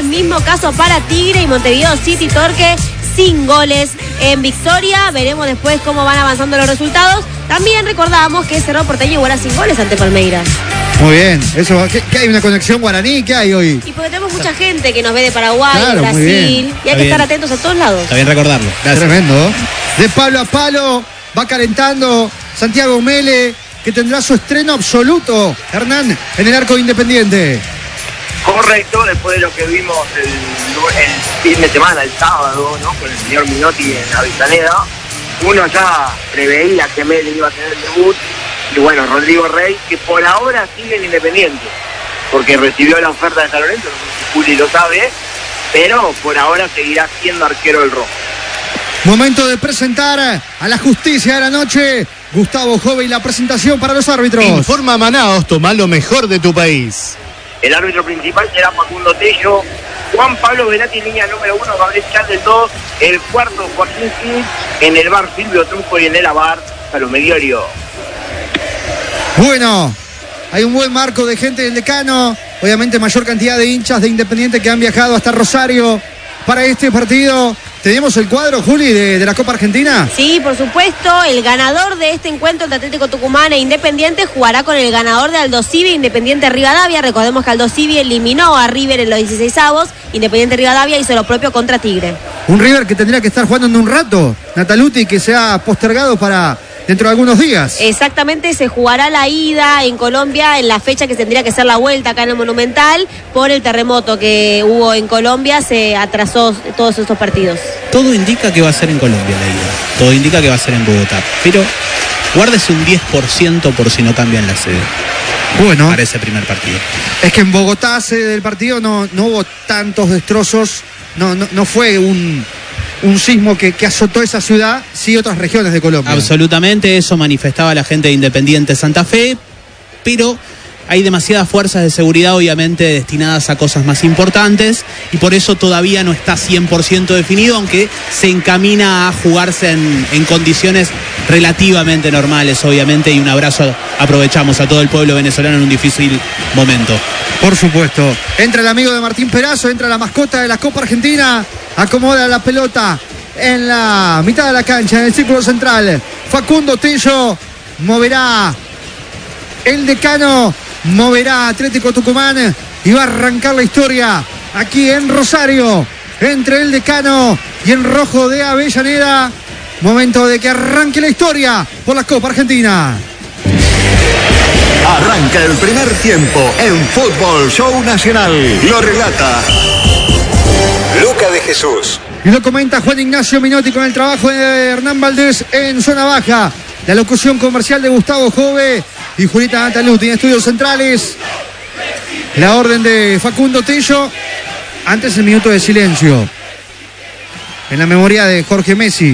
Mismo caso para Tigre y Montevideo City Torque sin goles en victoria. Veremos después cómo van avanzando los resultados. También recordamos que Cerro Porteño iguala sin goles ante Palmeiras. Muy bien, eso, ¿qué hay una conexión guaraní? ¿Qué hay hoy? Y porque tenemos mucha gente que nos ve de Paraguay, claro, Brasil, y hay que estar atentos a todos lados. Está bien recordarlo. Gracias. Tremendo. De palo a palo, va calentando Santiago Mele, que tendrá su estreno absoluto, Hernán, en el arco de Independiente. Correcto, después de lo que vimos el fin de semana, el sábado, ¿no? Con el señor Minotti en Avellaneda, uno ya preveía que Mele iba a tener el debut. Y bueno, Rodrigo Rey, que por ahora sigue en Independiente, porque recibió la oferta de San Lorenzo, no sé si Juli lo sabe, pero por ahora seguirá siendo arquero del Rojo. Momento de presentar a la justicia de la noche. Gustavo Jove y la presentación para los árbitros. Informa Manaos, toma lo mejor de tu país. El árbitro principal será Facundo Tello, Juan Pablo Velati, línea número 1, Gabriel Chávez 2, el cuarto Joaquín King, en el bar Silvio Trunfo y en el bar Salomé Diorio. Bueno, hay un buen marco de gente del Decano, obviamente mayor cantidad de hinchas de Independiente que han viajado hasta Rosario para este partido. ¿Tenemos el cuadro, Juli, de la Copa Argentina? Sí, por supuesto. El ganador de este encuentro entre Atlético Tucumán e Independiente jugará con el ganador de Aldosivi, Independiente Rivadavia. Recordemos que Aldosivi eliminó a River en los 16avos. Independiente Rivadavia hizo lo propio contra Tigre. Un River que tendría que estar jugando en un rato, Nataluti, que se ha postergado para dentro de algunos días. Exactamente, se jugará la ida en Colombia en la fecha que tendría que ser la vuelta acá en el Monumental. Por el terremoto que hubo en Colombia se atrasó todos estos partidos. Todo indica que va a ser en Colombia la ida. Todo indica que va a ser en Bogotá. Pero guárdese un 10% por si no cambian la sede. Bueno, para ese primer partido. Es que en Bogotá, sede del partido, no hubo tantos destrozos. No fue un sismo que azotó esa ciudad, sí otras regiones de Colombia. Absolutamente, eso manifestaba la gente de Independiente Santa Fe, pero hay demasiadas fuerzas de seguridad obviamente destinadas a cosas más importantes y por eso todavía no está 100% definido, aunque se encamina a jugarse en condiciones relativamente normales obviamente, y un abrazo aprovechamos a todo el pueblo venezolano en un difícil momento. Por supuesto. Entra el amigo de Martín Perazo, entra la mascota de la Copa Argentina, acomoda la pelota en la mitad de la cancha, en el círculo central. Facundo Tello moverá el Decano, moverá Atlético Tucumán y va a arrancar la historia aquí en Rosario, entre el Decano y el Rojo de Avellaneda. Momento de que arranque la historia por la Copa Argentina. Arranca el primer tiempo en Fútbol Show Nacional. Lo relata Luca de Jesús. Y lo comenta Juan Ignacio Minotti con el trabajo de Hernán Valdés en zona baja. La locución comercial de Gustavo Jove y Julieta Nataluti en estudios centrales. La orden de Facundo Tello. Antes el minuto de silencio en la memoria de Jorge Messi.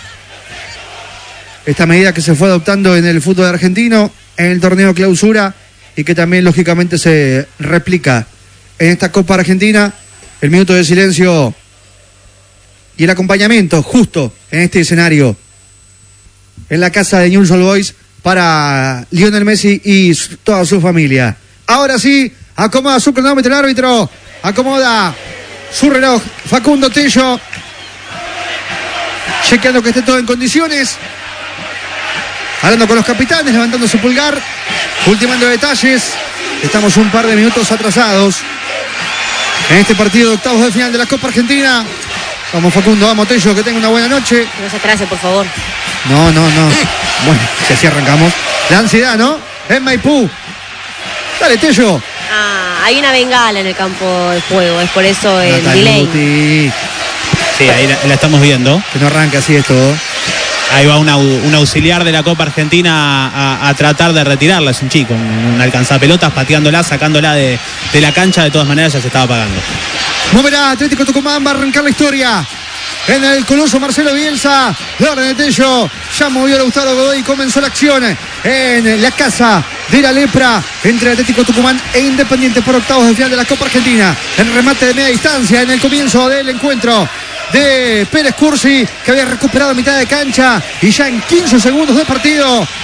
Esta medida que se fue adoptando en el fútbol argentino, en el torneo clausura, y que también lógicamente se replica en esta Copa Argentina. El minuto de silencio y el acompañamiento justo en este escenario, en la casa de Newell's Old Boys, para Lionel Messi y toda su familia. Ahora sí, acomoda su cronómetro el árbitro, acomoda su reloj Facundo Tello, chequeando que esté todo en condiciones, hablando con los capitanes, levantando su pulgar, ultimando detalles. Estamos un par de minutos atrasados en este partido de octavos de final de la Copa Argentina. Vamos Facundo, vamos Tello, que tenga una buena noche. No se atrase, por favor. No. Bueno, si así arrancamos. La ansiedad, ¿no? En Maipú. Dale, Tello. Hay una bengala en el campo de juego, es por eso el delay. Sí, ahí la estamos viendo. Que no arranque así esto. Ahí va un auxiliar de la Copa Argentina a tratar de retirarla. Es un chico, un alcanzapelotas, pateándola, sacándola de la cancha. De todas maneras ya se estaba apagando. Moverá Atlético Tucumán, va a arrancar la historia en el coloso Marcelo Bielsa. La orden de Tello, ya movió Lautaro Godoy y comenzó la acción en la casa de la lepra entre Atlético Tucumán e Independiente por octavos de final de la Copa Argentina. El remate de media distancia en el comienzo del encuentro de Pérez Cursi, que había recuperado mitad de cancha, y ya en 15 segundos de partido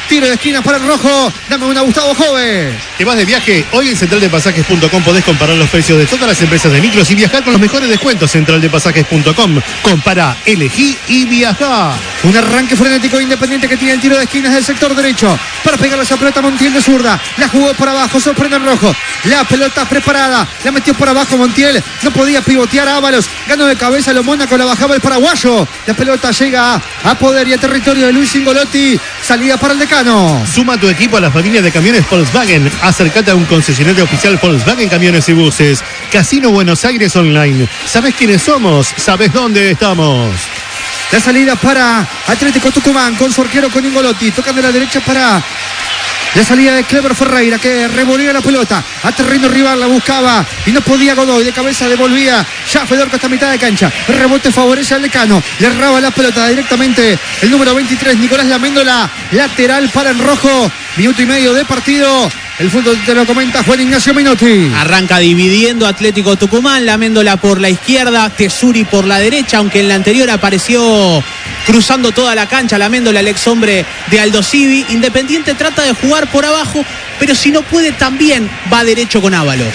Tiro de esquina para el rojo. Dame una, Gustavo Jove. ¿Te vas de viaje? Hoy en centraldepasajes.com podés comparar los precios de todas las empresas de micros y viajar con los mejores descuentos. Centraldepasajes.com. Compara, elegí y viajá. Un arranque frenético de Independiente que tiene el tiro de esquina del sector derecho. Para pegarle esa pelota Montiel de zurda. La jugó por abajo, sorprende el rojo. La pelota preparada. La metió por abajo Montiel. No podía pivotear Ábalos. Ganó de cabeza lo Mónaco, la bajaba el paraguayo. La pelota llega a poder y a territorio de Luis Ingolotti. Salida para el decano. Suma tu equipo a la familia de camiones Volkswagen. Acércate a un concesionario oficial Volkswagen Camiones y Buses. Casino Buenos Aires Online. ¿Sabés quiénes somos? ¿Sabés dónde estamos? La salida para Atlético Tucumán con su arquero con Ingolotti. Tocan de la derecha para la salida de Clever Ferreira, que revolvía la pelota a terreno rival, la buscaba y no podía Godoy. De cabeza devolvía ya Fedorco hasta mitad de cancha. El rebote favorece al decano. Le erraba la pelota directamente el número 23, Nicolás Laméndola. Lateral para el rojo. Minuto y medio de partido. El fútbol te lo comenta Juan Ignacio Minotti. Arranca dividiendo Atlético Tucumán, Laméndola por la izquierda, Tesuri por la derecha, aunque en la anterior apareció cruzando toda la cancha Laméndola, el ex hombre de Aldo Civi. Independiente trata de jugar por abajo, pero si no puede también va derecho con Ábalos.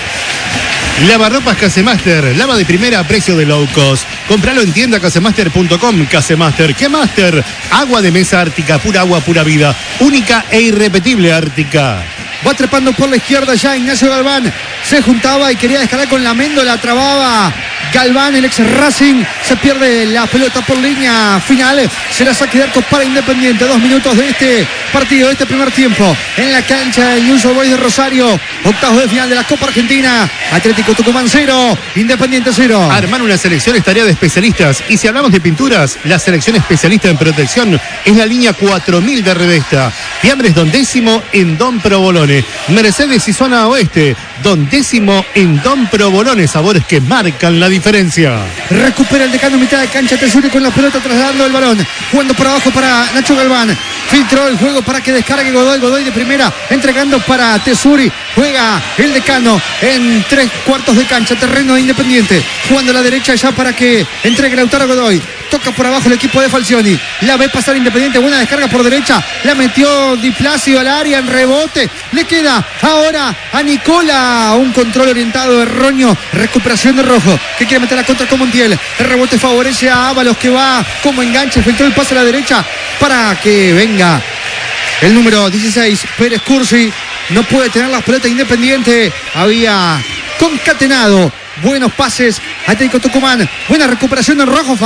Lavarropas Casemaster, lava de primera a precio de low cost. Compralo en tienda casemaster.com. Casemaster, ¿qué Master? Agua de mesa Ártica, pura agua, pura vida. Única e irrepetible Ártica. Va trepando por la izquierda ya Ignacio Galván. Se juntaba y quería descargar con Laméndola. Trababa Galván, el ex Racing. Se pierde la pelota por línea final. Será saque de arco para Independiente. 2 minutos de este partido, de este primer tiempo. En la cancha del News Boys de Rosario. Octavos de final de la Copa Argentina. Atlético Tucumán 0, Independiente 0. Armar una selección es tarea de especialistas. Y si hablamos de pinturas, la selección especialista en protección es la línea 4000 de Revesta. Fiambres Don Décimo en Don Provolone. Mercedes y zona oeste. Don Décimo en Don Provolone. Sabores que marcan la diferencia. Recupera el decano mitad de cancha. Tesuri con la pelota trasladando el balón. Jugando por abajo para Nacho Galván. Filtró el juego para que descargue Godoy. Godoy de primera entregando para Tesuri. Juega el decano en 3/4 de cancha. Terreno de Independiente. Jugando a la derecha ya para que entregue Lautaro Godoy. Toca por abajo el equipo de Falcioni. La ve pasar Independiente. Buena descarga por derecha. La metió Di Placio al área en rebote. Le queda ahora a Nicola. Un control orientado erróneo. Recuperación de Rojo, que quiere meter la contra con Montiel. El rebote favorece a Ábalos, que va como enganche. Filtró el pase a la derecha para que venga el número 16, Pérez Cursi. No puede tener las pelotas Independiente. Había concatenado buenos pases Atlético Tucumán. Buena recuperación de Rojo.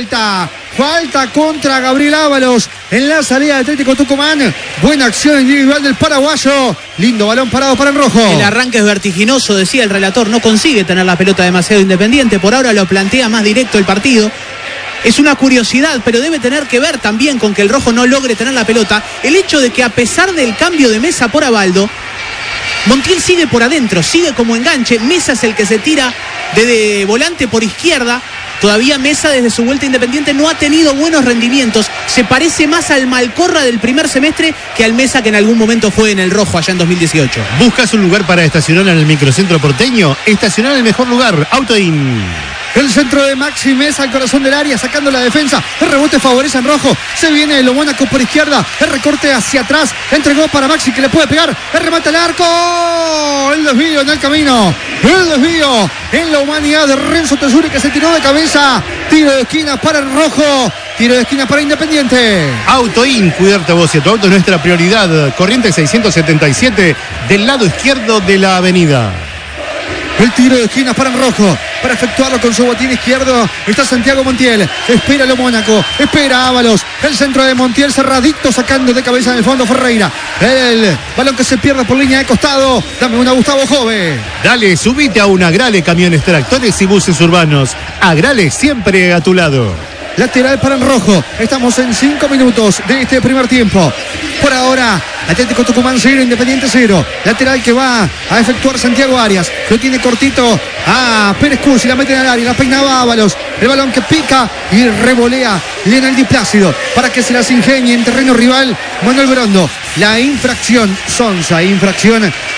Falta contra Gabriel Ábalos en la salida de Atlético Tucumán. Buena acción individual del paraguayo. Lindo balón parado para el Rojo. El arranque es vertiginoso, decía el relator. No consigue tener la pelota demasiado Independiente. Por ahora lo plantea más directo el partido. Es una curiosidad, pero debe tener que ver también con que el Rojo no logre tener la pelota. El hecho de que a pesar del cambio de Mesa por Abaldo, Montiel sigue por adentro, sigue como enganche. Mesa es el que se tira de volante por izquierda. Todavía Mesa desde su vuelta Independiente no ha tenido buenos rendimientos. Se parece más al Malcorra del primer semestre que al Mesa que en algún momento fue en el Rojo allá en 2018. ¿Buscas un lugar para estacionar en el microcentro porteño? Estacionar en el mejor lugar, Autoin. El centro de Maxi Mesa al corazón del área, sacando la defensa. El rebote favorece a Rojo. Se viene lo Mónaco por izquierda. El recorte hacia atrás. Entregó para Maxi, que le puede pegar. El remate al arco. El desvío en el camino. El desvío en la humanidad de Renzo Tesuri, que se tiró de cabeza. Tiro de esquina para el Rojo. Tiro de esquina para Independiente. Autoin, cuidarte vos y tu auto es nuestra prioridad. Corriente 677 del lado izquierdo de la avenida. El tiro de esquina para el Rojo. Para efectuarlo con su botín izquierdo está Santiago Montiel. Espera lo Mónaco. Espera Ábalos. El centro de Montiel cerradito, sacando de cabeza en el fondo Ferreira. El balón que se pierde por línea de costado. Dame una, Gustavo Jove. Dale, subite a un Agrale Camiones, Tractores y Buses Urbanos. Agrale siempre a tu lado. Lateral para el Rojo. Estamos en 5 minutos de este primer tiempo. Por ahora, Atlético Tucumán 0, Independiente 0. Lateral que va a efectuar Santiago Arias. Lo tiene cortito a Pérez Cursi. La meten al área. La peinaba Ábalos. El balón que pica y revolea Leonel Di Plácido para que se las ingenie en terreno rival Manuel Brondo. La infracción sonsa. Infracción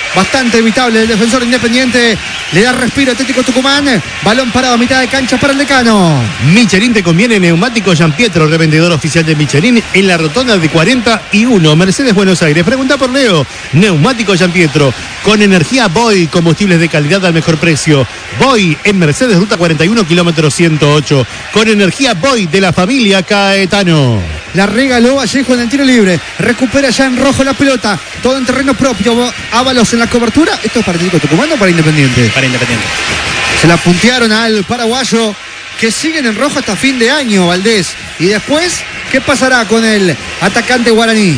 bastante evitable el defensor Independiente. Le da respiro Atlético Tucumán. Balón parado a mitad de cancha para el Decano. Michelin te conviene neumático Gianpietro, revendedor oficial de Michelin en la rotonda de 41, Mercedes, Buenos Aires. Pregunta por Leo. Neumático Gianpietro con energía Boy, combustibles de calidad al mejor precio. Boy en Mercedes, ruta 41, kilómetro 108. Con energía Boy de la familia Caetano. La regaló Vallejo en el tiro libre. Recupera ya en rojo la pelota. Todo en terreno propio. Ábalos en la cobertura. ¿Esto es para Atlético Tucumán o para Independiente? Para Independiente. Se la puntearon al paraguayo, que siguen en rojo hasta fin de año, Valdés. Y después, ¿qué pasará con el atacante guaraní?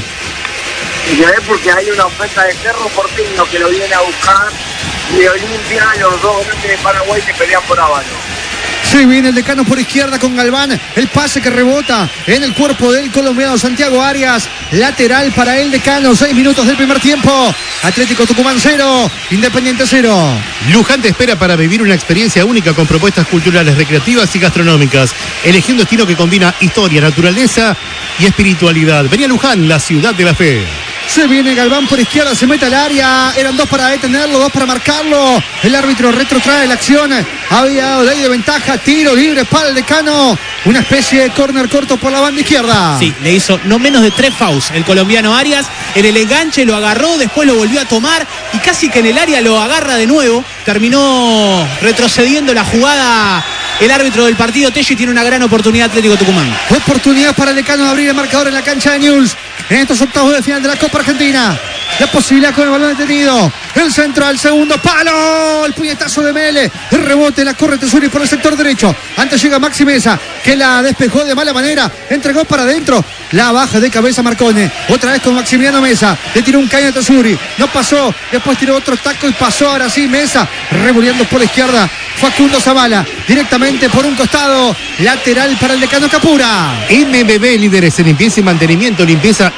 Y ya es porque hay una oferta de Cerro Porteño que lo viene a buscar, de Olimpia, los dos grandes de Paraguay que pelean por Ábalos. Sí, viene el Decano por izquierda con Galván. El pase que rebota en el cuerpo del colombiano Santiago Arias. Lateral para el Decano. 6 minutos del primer tiempo. Atlético Tucumán 0, Independiente 0. Luján te espera para vivir una experiencia única con propuestas culturales, recreativas y gastronómicas. Elegí un destino que combina historia, naturaleza y espiritualidad. Vení a Luján, la ciudad de la fe. Se viene Galván por izquierda, se mete al área. Eran 2 para detenerlo, 2 para marcarlo. El árbitro retrotrae la acción. Había dado ley de ventaja. Tiro libre para el Decano. Una especie de córner corto por la banda izquierda. Sí, le hizo no menos de 3 fouls el colombiano Arias. En el enganche lo agarró, después lo volvió a tomar y casi que en el área lo agarra de nuevo. Terminó retrocediendo la jugada el árbitro del partido. Tello, tiene una gran oportunidad Atlético Tucumán. Oportunidad para el Decano de abrir el marcador en la cancha de Newell's. En estos octavos de final de la Copa Argentina. La posibilidad con el balón detenido. El centro al segundo palo. El puñetazo de Mele. El rebote, la corre Tesuri por el sector derecho. Antes llega Maxi Mesa, que la despejó de mala manera. Entregó para adentro. La baja de cabeza Marcone. Otra vez con Maximiliano Mesa. Le tiró un caño a Tesuri. No pasó. Después tiró otro taco y pasó ahora sí Mesa. Revolviendo por la izquierda. Facundo Zavala. Directamente por un costado. Lateral para el Decano Capura. MBB, líderes en limpieza y mantenimiento. Limpieza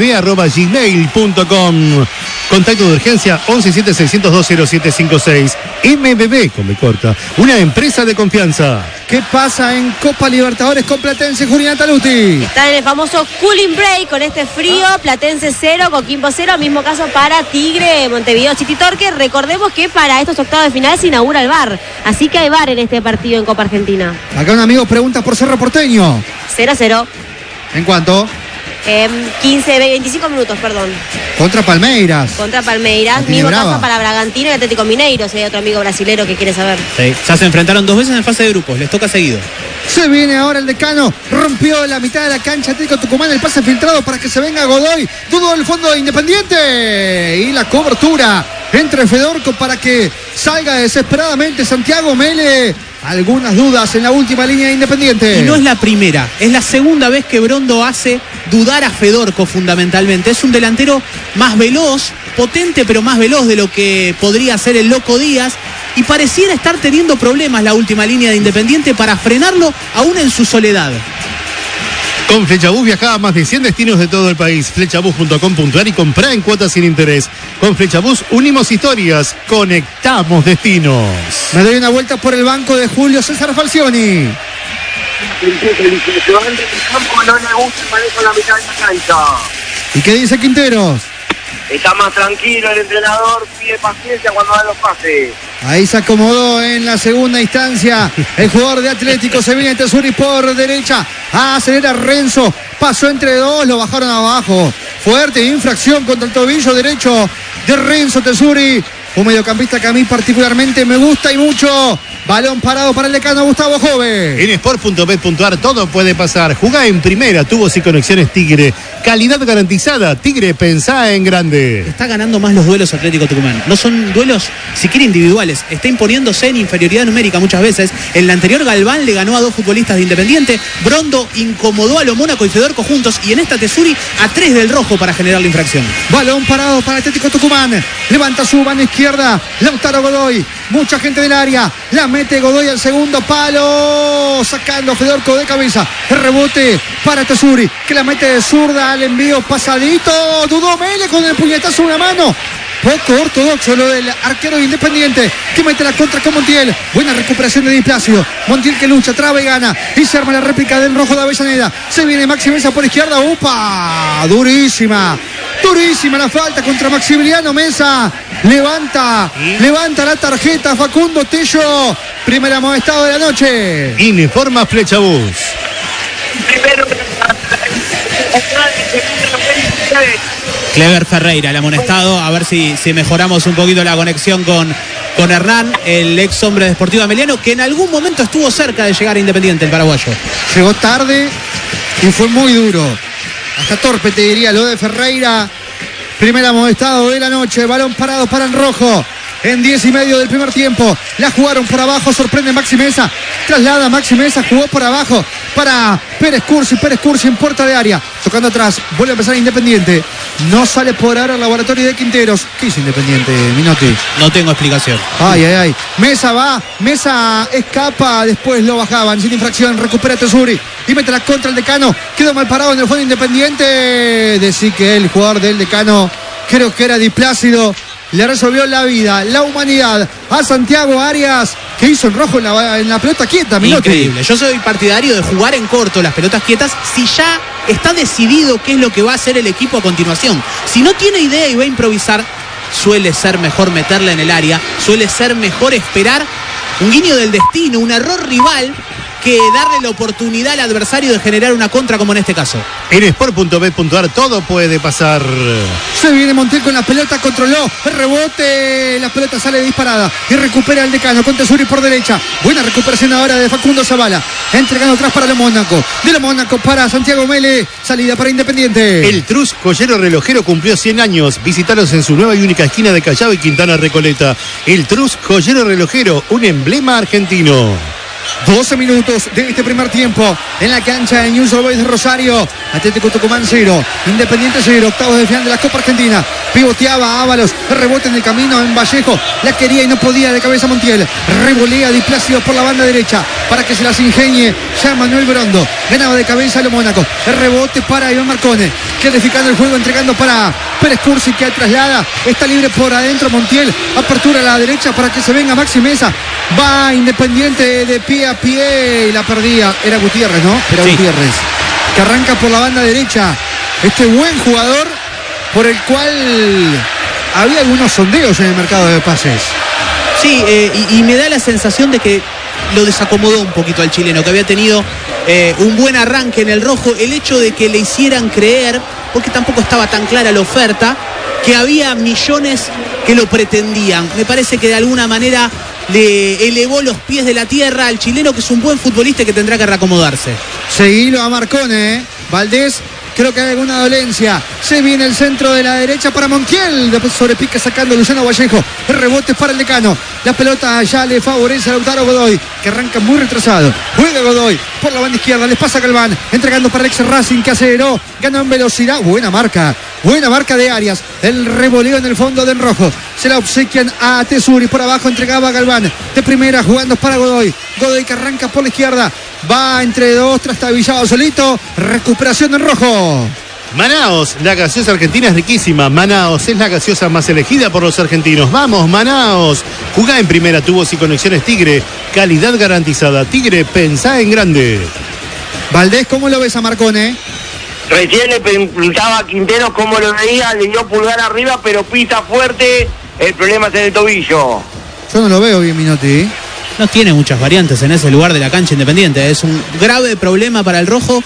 mbb@gmail.com. Contacto de urgencia 1176020756. MBB, con B corta, una empresa de confianza. ¿Qué pasa en Copa Libertadores con Platense, Julián Taluti? Está en el famoso cooling break con este frío. Platense 0, Coquimbo 0. Mismo caso para Tigre, Montevideo City Torque. Recordemos que para estos octavos de final se inaugura el VAR. Así que hay VAR en este partido en Copa Argentina. Acá un amigo pregunta por Cerro Porteño. 0-0. ¿En cuánto? 25 minutos, perdón. Contra Palmeiras. Contra Palmeiras. Mismo caso para Bragantino y Atlético Mineiro. Si hay otro amigo brasilero que quiere saber. Sí, ya se enfrentaron 2 veces en fase de grupos. Les toca seguido. Se viene ahora el Decano. Rompió la mitad de la cancha Atlético Tucumán. El pase filtrado para que se venga Godoy. Dudó el fondo de Independiente. Y la cobertura entre Fedorco para que salga desesperadamente Santiago Mele. Algunas dudas en la última línea de Independiente. Y no es la primera, es la segunda vez que Brondo hace dudar a Fedorco fundamentalmente. Es un delantero más veloz, potente pero más veloz de lo que podría ser el Loco Díaz. Y pareciera estar teniendo problemas la última línea de Independiente para frenarlo aún en su soledad. Con Flechabús viaja a más de 100 destinos de todo el país. Flechabús.com.ar y comprá en cuotas sin interés. Con Flechabús unimos historias, conectamos destinos. Me doy una vuelta por el banco de Julio César Falcioni. El ayudante del campo no le gusta el manejo en la mitad de la cancha. ¿Y qué dice Quinteros? Está más tranquilo el entrenador, pide paciencia cuando da los pases. Ahí se acomodó en la segunda instancia el jugador de Atlético. Se viene Tesuri por derecha. Acelera Renzo. Pasó entre dos, lo bajaron abajo. Fuerte infracción contra el tobillo derecho de Renzo Tesuri. Un mediocampista que a mí particularmente me gusta y mucho. Balón parado para el Decano Gustavo Jove. En sport.bet.ar todo puede pasar. Jugá en primera, tubos y conexiones Tigre. Calidad garantizada. Tigre, pensá en grande. Está ganando más los duelos Atlético Tucumán. No son duelos siquiera individuales. Está imponiéndose en inferioridad numérica muchas veces. En la anterior Galván le ganó a 2 futbolistas de Independiente. Brondo incomodó a lo Mónaco y Fedorco juntos. Y en esta Tesuri a 3 del rojo para generar la infracción. Balón parado para Atlético Tucumán. Levanta su mano izquierda. Lautaro Godoy. Mucha gente del área. La mete Godoy al segundo palo. Sacando Fedorco de cabeza. El rebote para Tesuri, que la mete de zurda al envío pasadito. Dudó Mele con el puñetazo en una mano. Poco ortodoxo lo del arquero Independiente, que mete la contra con Montiel. Buena recuperación de Di Placio. Montiel que lucha, traba y gana. Y se arma la réplica del rojo de Avellaneda. Se viene Maxi Mesa por izquierda. ¡Upa! Durísima. Durísima la falta contra Maximiliano Mesa. Levanta la tarjeta Facundo Tello. Primer amonestado de la noche. Informa Flechabús. Clever Ferreira, el amonestado. A ver si mejoramos un poquito la conexión con Hernán, el ex hombre de Sportivo Ameliano, que en algún momento estuvo cerca de llegar a Independiente, el paraguayo. Llegó tarde y fue muy duro. Hasta torpe te diría lo de Ferreira. Primer amonestado de la noche. Balón parado para el rojo. En 10 y medio del primer tiempo. La jugaron por abajo. Sorprende Maxi Mesa. Traslada Maxi Mesa. Jugó por abajo para Pérez Cursi. Pérez Cursi en puerta de área. Tocando atrás. Vuelve a empezar Independiente. No sale por ahora el Laboratorio de Quinteros. ¿Qué hizo Independiente, Minotti? No tengo explicación. Ay. Mesa va. Mesa escapa. Después lo bajaban. Sin infracción. Recupera Tesuri. Y mete la contra el Decano. Quedó mal parado en el fondo Independiente. Decir que el jugador del Decano, creo que era Di Plácido, le resolvió la vida, la humanidad a Santiago Arias, que hizo en rojo en la pelota quieta. Minotti. Increíble. Yo soy partidario de jugar en corto las pelotas quietas si ya está decidido qué es lo que va a hacer el equipo a continuación. Si no tiene idea y va a improvisar, suele ser mejor meterla en el área, suele ser mejor esperar un guiño del destino, un error rival, que darle la oportunidad al adversario de generar una contra como en este caso. En sport.bet.ar todo puede pasar. Se viene Montiel con la pelota, controló el rebote, la pelota sale disparada y recupera el Decano con Tesuri por derecha. Buena recuperación ahora de Facundo Zavala, entregando atrás para Lo Mónaco, de Lo Mónaco para Santiago Mele, salida para Independiente. El Trus Joyero Relojero cumplió 100 años. Visítalos en su nueva y única esquina de Callao y Quintana Recoleta. El Trus Joyero Relojero, un emblema argentino. 12 minutos de este primer tiempo en la cancha de Newell's Old Boys de Rosario. Atlético Tucumán 0, Independiente 0, octavos de final de la Copa Argentina. Pivoteaba Ábalos, rebote en el camino en Vallejo, la quería y no podía, de cabeza Montiel. Revolea Di Plácido por la banda derecha para que se las ingenie ya Manuel Brondo. Ganaba de cabeza Lo Mónaco, el rebote para Iván Marcone, clarificando el juego, entregando para Pérez Cursi, que traslada, está libre por adentro Montiel, apertura a la derecha para que se venga Maxi Mesa. Va Independiente de pie a pie y la perdía. Era Gutiérrez, ¿no? Era sí. Gutiérrez, que arranca por la banda derecha. Este buen jugador por el cual había algunos sondeos en el mercado de pases. Sí, y me da la sensación de que lo desacomodó un poquito al chileno, que había tenido un buen arranque en el rojo. El hecho de que le hicieran creer, porque tampoco estaba tan clara la oferta, que había millones que lo pretendían. Me parece que de alguna manera le elevó los pies de la tierra al chileno, que es un buen futbolista y que tendrá que reacomodarse. Seguilo a Marcone, Valdés. Creo que hay alguna dolencia. Se viene el centro de la derecha para Montiel. Después sobrepica sacando Luciano Vallejo. El rebote para el Decano. La pelota ya le favorece a Lautaro Godoy, que arranca muy retrasado. Juega Godoy por la banda izquierda. Les pasa Galván. Entregando para Alex Racing, que aceleró. Ganó en velocidad. Buena marca de Arias. El revoleo en el fondo del rojo. Se la obsequian a Tesuri. Por abajo entregaba a Galván. De primera jugando para Godoy. Godoy que arranca por la izquierda. Va entre dos, trastabillado solito. Recuperación en rojo. Manaos, la gaseosa argentina es riquísima. Manaos es la gaseosa más elegida por los argentinos. ¡Vamos, Manaos! Jugá en primera, tubos y conexiones Tigre. Calidad garantizada. Tigre, pensá en grande. Valdés, ¿cómo lo ves a Marcone? Recién le preguntaba a Quintero cómo lo veía, le dio pulgar arriba, pero pisa fuerte. El problema es en el tobillo. Yo no lo veo bien, Minotti. No tiene muchas variantes en ese lugar de la cancha Independiente. Es un grave problema para el rojo,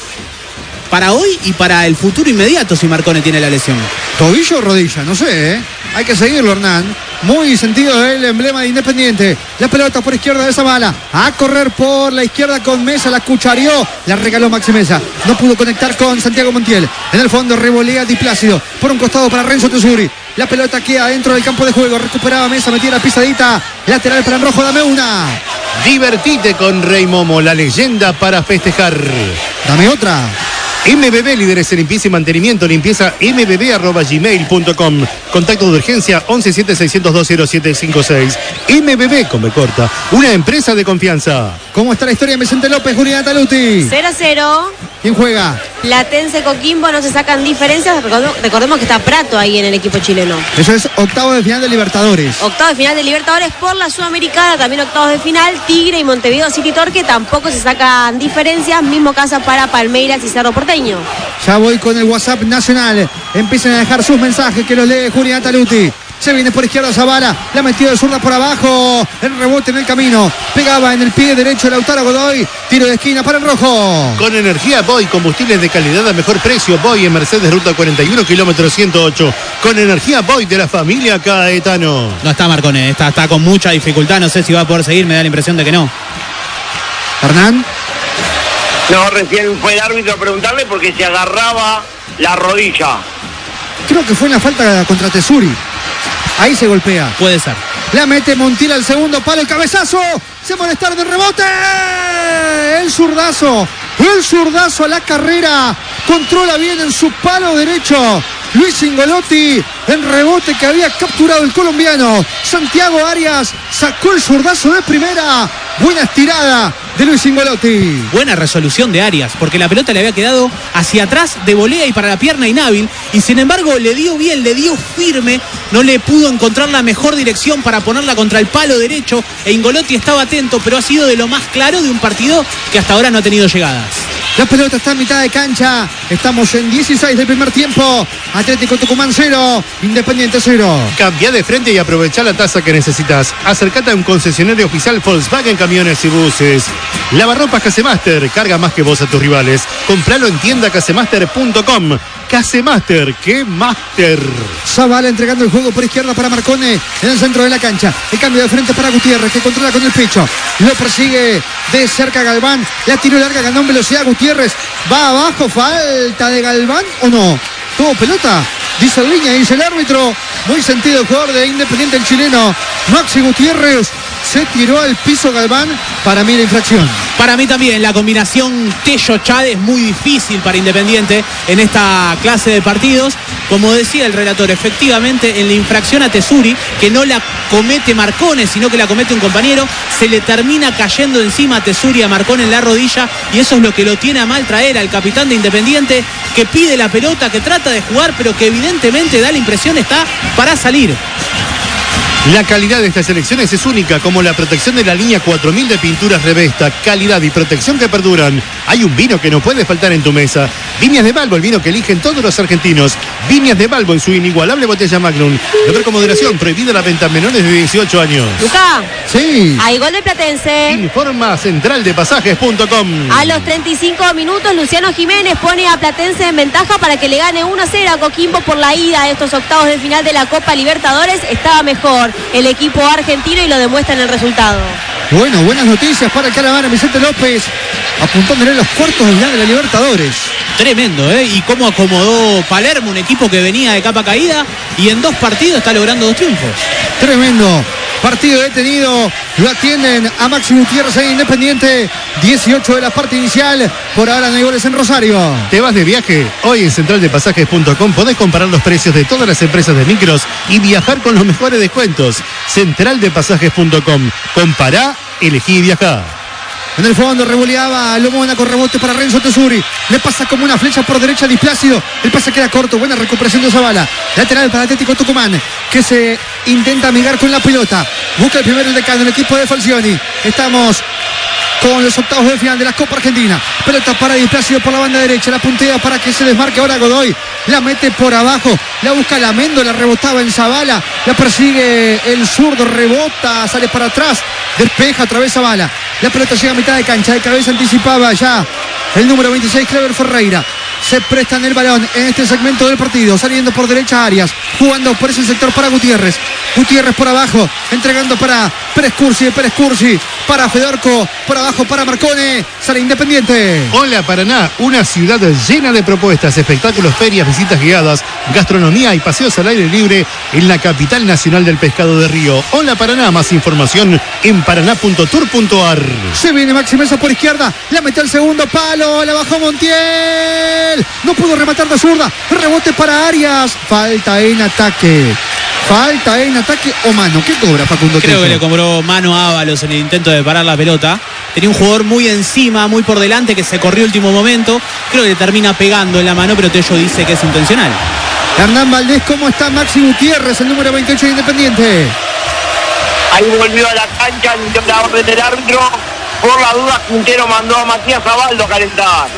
para hoy y para el futuro inmediato, si Marcone tiene la lesión. ¿Tobillo o rodilla? No sé, ¿eh? Hay que seguirlo, Hernán. Muy sentido el emblema de Independiente. La pelota por izquierda de Zavala. A correr por la izquierda con Mesa. La cuchareó. La regaló Maxi Mesa. No pudo conectar con Santiago Montiel. En el fondo revolea Di Plácido. Por un costado para Renzo Tesuri. La pelota queda dentro del campo de juego. Recuperaba Mesa. Metía la pisadita. Lateral para el rojo. Dame una. Divertite con Rey Momo. La leyenda para festejar. Dame otra. MBB, líderes en limpieza y mantenimiento. Limpieza mbb@gmail.com. Contacto de urgencia 1176020756. MBB, con B corta, una empresa de confianza. ¿Cómo está la historia de Vicente López, Julián Taluti? 0-0. ¿Quién juega? Platense, Coquimbo, no se sacan diferencias. Recordemos que está Prato ahí en el equipo chileno. Eso es octavo de final de Libertadores. Octavo de final de Libertadores por la Sudamericana, también octavos de final. Tigre y Montevideo City Torque tampoco se sacan diferencias. Mismo caso para Palmeiras y Cerro Porteño. Ya voy con el WhatsApp nacional. Empiezan a dejar sus mensajes que los lee Julián Taluti. Se viene por izquierda Zavala, la metió de zurda por abajo, el rebote en el camino, pegaba en el pie derecho Lautaro Godoy, tiro de esquina para el rojo. Con energía Boy, combustibles de calidad a mejor precio. Boy en Mercedes Ruta 41, kilómetro 108. Con energía Boy de la familia Caetano. No está Marcone, está con mucha dificultad, no sé si va a poder seguir, me da la impresión de que no. Hernán. No, recién fue el árbitro a preguntarle porque se agarraba la rodilla. Creo que fue en la falta contra Tesuri. Ahí se golpea. Puede ser. La mete Montiel al segundo palo, el cabezazo. Se molestaron el rebote. El zurdazo a la carrera. Controla bien en su palo derecho Luis Ingolotti. El rebote que había capturado el colombiano Santiago Arias. Sacó el zurdazo de primera. Buena estirada de Luis Ingolotti. Buena resolución de Arias, porque la pelota le había quedado hacia atrás de volea y para la pierna inhábil, y sin embargo le dio bien, le dio firme, no le pudo encontrar la mejor dirección para ponerla contra el palo derecho, e Ingolotti estaba atento, pero ha sido de lo más claro de un partido que hasta ahora no ha tenido llegadas. La pelota está en mitad de cancha. Estamos en 16 del primer tiempo. Atlético Tucumán 0, Independiente 0. Cambia de frente y aprovecha la tasa que necesitas. Acercate a un concesionario oficial Volkswagen Camiones y Buses. Lavarropas Casemaster, carga más que vos a tus rivales. Compralo en tiendacasemaster.com. Casemaster, ¡qué máster! Zavala entregando el juego por izquierda para Marcone en el centro de la cancha. El cambio de frente para Gutiérrez, que controla con el pecho. Lo persigue de cerca Galván. La tiró larga, ganó en velocidad Gutiérrez. Va abajo, falta de Galván o no. Tuvo pelota, dice en línea, dice el árbitro. Muy sentido el jugador de Independiente, el chileno Maxi Gutiérrez. Se tiró al piso Galván. Para mí la infracción. Para mí también la combinación Tello-Chad es muy difícil para Independiente en esta clase de partidos. Como decía el relator, efectivamente en la infracción a Tesuri, que no la comete Marcone, sino que la comete un compañero, se le termina cayendo encima a Tesuri, a Marcone en la rodilla, y eso es lo que lo tiene a mal traer al capitán de Independiente, que pide la pelota, que trata de jugar, pero que evidentemente da la impresión está para salir. La calidad de estas elecciones es única, como la protección de la línea 4000 de pinturas Revesta. Calidad y protección que perduran. Hay un vino que no puede faltar en tu mesa. Viñas de Balbo, el vino que eligen todos los argentinos. Viñas de Balbo en su inigualable botella Magnum. Beber con moderación, prohibida la venta a menores de 18 años. Luca, Sí. hay gol de Platense. Informa centraldepasajes.com. A los 35 minutos, Luciano Jiménez pone a Platense en ventaja para que le gane 1-0 a Coquimbo por la ida de estos octavos de final de la Copa Libertadores. Estaba mejor el equipo argentino y lo demuestra en el resultado. Bueno, buenas noticias para el Calamar, Vicente López, apuntándole a los cuartos de final de la Libertadores. Tremendo, ¿eh? Y cómo acomodó Palermo, un equipo que venía de capa caída y en 2 partidos está logrando 2 triunfos. Tremendo. Partido detenido. Lo atienden a Maxi Gutiérrez en Independiente. 18 de la parte inicial. Por ahora no hay goles en Rosario. ¿Te vas de viaje? Hoy en centraldepasajes.com podés comparar los precios de todas las empresas de micros y viajar con los mejores descuentos. Centraldepasajes.com. Compará, elegí y viajá. En el fondo revoleaba Lomona con rebote para Renzo Tesuri. Le pasa como una flecha por derecha a Displácido. El pase queda corto. Buena recuperación de Zavala. Lateral para Atlético Tucumán, que se intenta amigar con la pelota. Busca el primero el decano, el equipo de Falcioni. Estamos con los octavos de final de la Copa Argentina. Pelota para Displácido por la banda derecha. La puntea para que se desmarque ahora Godoy. La mete por abajo. La busca Lamendo. La rebotaba en Zavala. La persigue el zurdo. Rebota. Sale para atrás. Despeja otra vez Zavala. La pelota llega a mitad de cancha. De cabeza anticipaba ya el número 26, Clever Ferreira. Se prestan el balón en este segmento del partido. Saliendo por derecha Arias. Jugando por ese sector para Gutiérrez. Gutiérrez por abajo. Entregando para Pérez Cursi. Pérez Cursi para Fedorco. Por abajo para Marcone. Sale Independiente. Hola Paraná, una ciudad llena de propuestas, espectáculos, ferias, visitas guiadas, gastronomía y paseos al aire libre en la capital nacional del pescado de Río. Hola Paraná, más información en paraná.tour.ar. Se viene Maxi Mesa por izquierda. La metió al segundo palo. La bajó Montiel. No pudo rematar de zurda. Rebote para Arias. Falta en ataque. Falta en ataque o mano. ¿Qué cobra Facundo? Creo Tello? que le cobró mano a Ábalos en el intento de parar la pelota. Tenía un jugador muy encima, muy por delante, que se corrió último momento. Creo que le termina pegando en la mano, pero Tello dice que es intencional. Hernán Valdés, ¿cómo está Maxi Gutiérrez, el número 28 de Independiente? Ahí volvió a la cancha, dio la orden del árbitro. Por la duda, Quintero mandó a Matías Abaldo a calentar.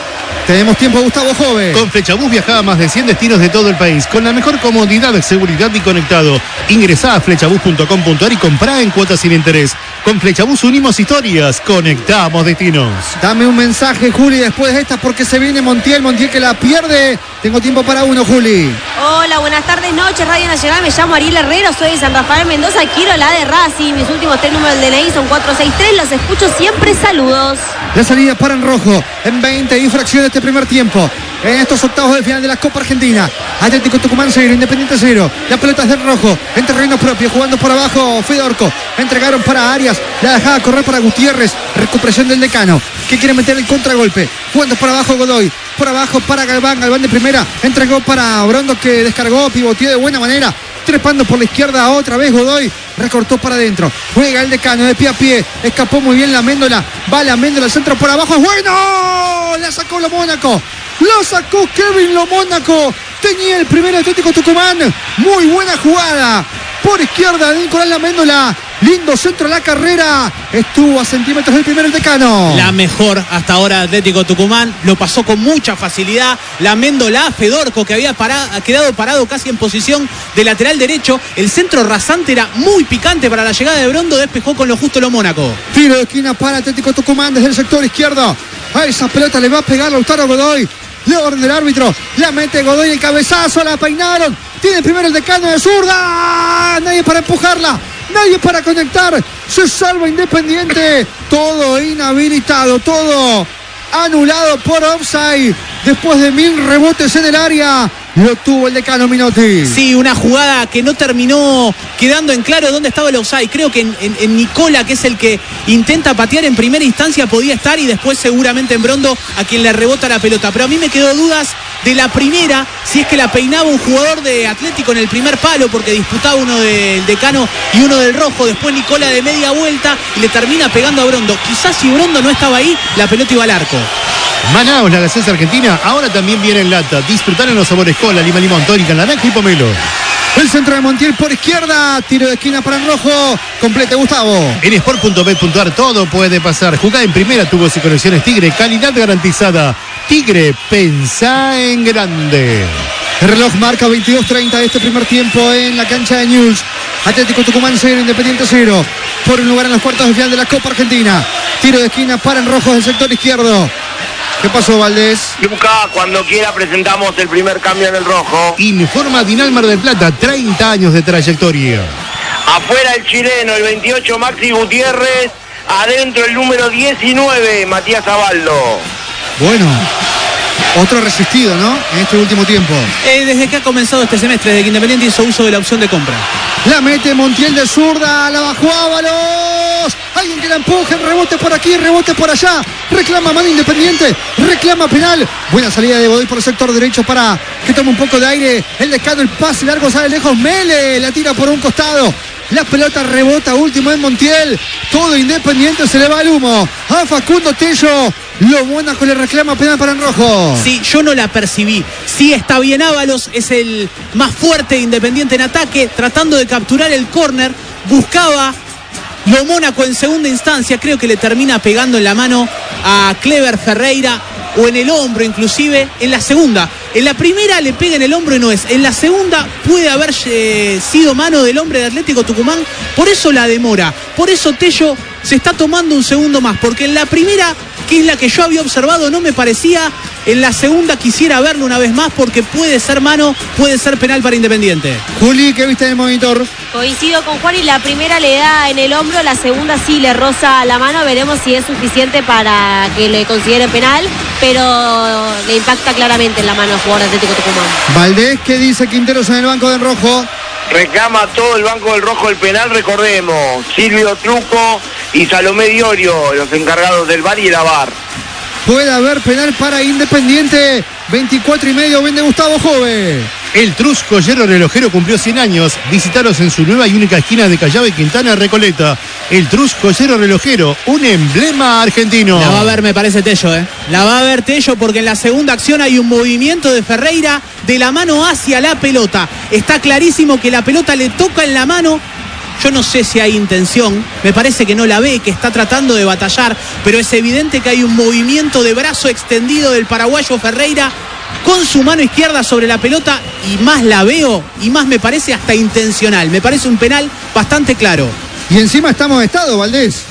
Tenemos tiempo, Gustavo Jove. Con Flechabús viajaba a más de 100 destinos de todo el país, con la mejor comodidad, seguridad y conectado. Ingresá a flechabús.com.ar y comprá en cuotas sin interés. Con Flechabús unimos historias, conectamos destinos. Dame un mensaje, Juli, después de esta, porque se viene Montiel que la pierde. Tengo tiempo para uno, Juli. Hola, buenas tardes, noches, Radio Nacional. Me llamo Ariel Herrero, soy de San Rafael Mendoza. Quiero la de Racing. Mis últimos 3 números del DNI son 463. Los escucho siempre. Saludos. La salida para en rojo en 20 y fracción de este primer tiempo. En estos octavos de final de la Copa Argentina. Atlético Tucumán 0, Independiente 0. La pelota es del rojo, en terreno propio, jugando por abajo Fedorco. Entregaron para Arias, la dejaba correr para Gutiérrez. Recuperación del decano, que quiere meter el contragolpe. Jugando por abajo Godoy, por abajo para Galván de primera. Entregó para Brondo, que descargó, pivoteó de buena manera. Trepando por la izquierda otra vez Godoy. Recortó para adentro. Juega el decano de pie a pie. Escapó muy bien la Méndola. Va la Méndola al centro por abajo. ¡Es bueno! La sacó Lo Mónaco. Lo sacó Kevin Lo Mónaco. Tenía el primer Atlético Tucumán. Muy buena jugada. Por izquierda de Nicolás La Méndola. Lindo centro a la carrera. Estuvo a centímetros del primero el decano. La mejor hasta ahora Atlético Tucumán. Lo pasó con mucha facilidad. La Méndola, Fedorco, que había quedado parado casi en posición de lateral derecho. El centro rasante era muy picante para la llegada de Brondo. Despejó con lo justo Lo Mónaco. Tiro de esquina para Atlético Tucumán desde el sector izquierdo. A esa pelota le va a pegar Lautaro Godoy. Le ordena el árbitro. La mete Godoy, el cabezazo. La peinaron. Tiene primero el decano de zurda. Nadie para empujarla. Nadie para conectar. Se salva Independiente. Todo inhabilitado. Todo anulado por offside. Después de 1000 rebotes en el área. Lo tuvo el decano Minotti. Sí, una jugada que no terminó quedando en claro dónde estaba el offside. Creo que en Nicola, que es el que intenta patear en primera instancia, podía estar, y después seguramente en Brondo, a quien le rebota la pelota. Pero a mí me quedó dudas de la primera, si es que la peinaba un jugador de Atlético en el primer palo, porque disputaba uno del decano y uno del rojo. Después Nicola de media vuelta y le termina pegando a Brondo. Quizás si Brondo no estaba ahí, la pelota iba al arco. Manaos, la gaseosa argentina, ahora también viene en lata. Disfrutaron los sabores cola, lima, limón, tónica, naranja y pomelo. El centro de Montiel por izquierda. Tiro de esquina para el rojo. Complete Gustavo. En sport.bet.ar todo puede pasar. Jugá en primera, tubos y conexiones Tigre. Calidad garantizada. Tigre, pensá en grande. El reloj marca 22:30 de este primer tiempo en la cancha de News. Atlético Tucumán 0, Independiente 0. Por un lugar en los cuartos de final de la Copa Argentina. Tiro de esquina para en rojo del sector izquierdo. ¿Qué pasó, Valdés? Luca, cuando quiera presentamos el primer cambio en el rojo. Informa Dinal Mar del Plata, 30 años de trayectoria. Afuera el chileno, el 28 Maxi Gutiérrez. Adentro el número 19, Matías Abaldo. Bueno, otro resistido, ¿no? En este último tiempo. Desde que ha comenzado este semestre, desde que Independiente hizo uso de la opción de compra. La mete Montiel de zurda, la bajó Ábalos. Alguien que la empuje, rebote por aquí, rebote por allá. Reclama mano Independiente, reclama penal. Buena salida de Godoy por el sector derecho para que tome un poco de aire. El decano, el pase largo, sale lejos. Mele la tira por un costado. La pelota rebota último en Montiel. Todo Independiente se le va el humo. A Facundo Tello. Lo Mónaco le reclama penal para en rojo. Sí, yo no la percibí. Sí, está bien Ábalos, es el más fuerte de Independiente en ataque, tratando de capturar el córner. Buscaba Lo Mónaco en segunda instancia, creo que le termina pegando en la mano a Clever Ferreira, o en el hombro inclusive, en la segunda. En la primera le pega en el hombro y no es. En la segunda puede haber sido mano del hombre de Atlético Tucumán. Por eso la demora. Por eso Tello se está tomando un segundo más. Porque en la primera, que es la que yo había observado, no me parecía. En la segunda quisiera verlo una vez más, porque puede ser mano, puede ser penal para Independiente. Juli, ¿qué viste en el monitor? Coincido con Juan, y la primera le da en el hombro, la segunda sí le roza la mano. Veremos si es suficiente para que le considere penal, pero le impacta claramente en la mano al jugador de Atlético Tucumán. Valdés, ¿qué dice Quinteros en el banco del rojo? Reclama todo el banco del rojo el penal, recordemos. Silvio Truco y Salomé Diorio, los encargados del VAR y el AVAR. Puede haber penal para Independiente. 24:30 vende Gustavo Jove. El Trus Joyero Relojero cumplió 100 años. Visítalos en su nueva y única esquina de Callao y Quintana, Recoleta. El Trus Joyero Relojero, un emblema argentino. La va a ver, me parece, Tello, La va a ver Tello, porque en la segunda acción hay un movimiento de Ferreira de la mano hacia la pelota. Está clarísimo que la pelota le toca en la mano Yo no sé si hay intención, me parece que no la ve, que está tratando de batallar, pero es evidente que hay un movimiento de brazo extendido del paraguayo Ferreira con su mano izquierda sobre la pelota, y más la veo y más me parece hasta intencional. Me parece un penal bastante claro. Y encima está amonestado, Valdés.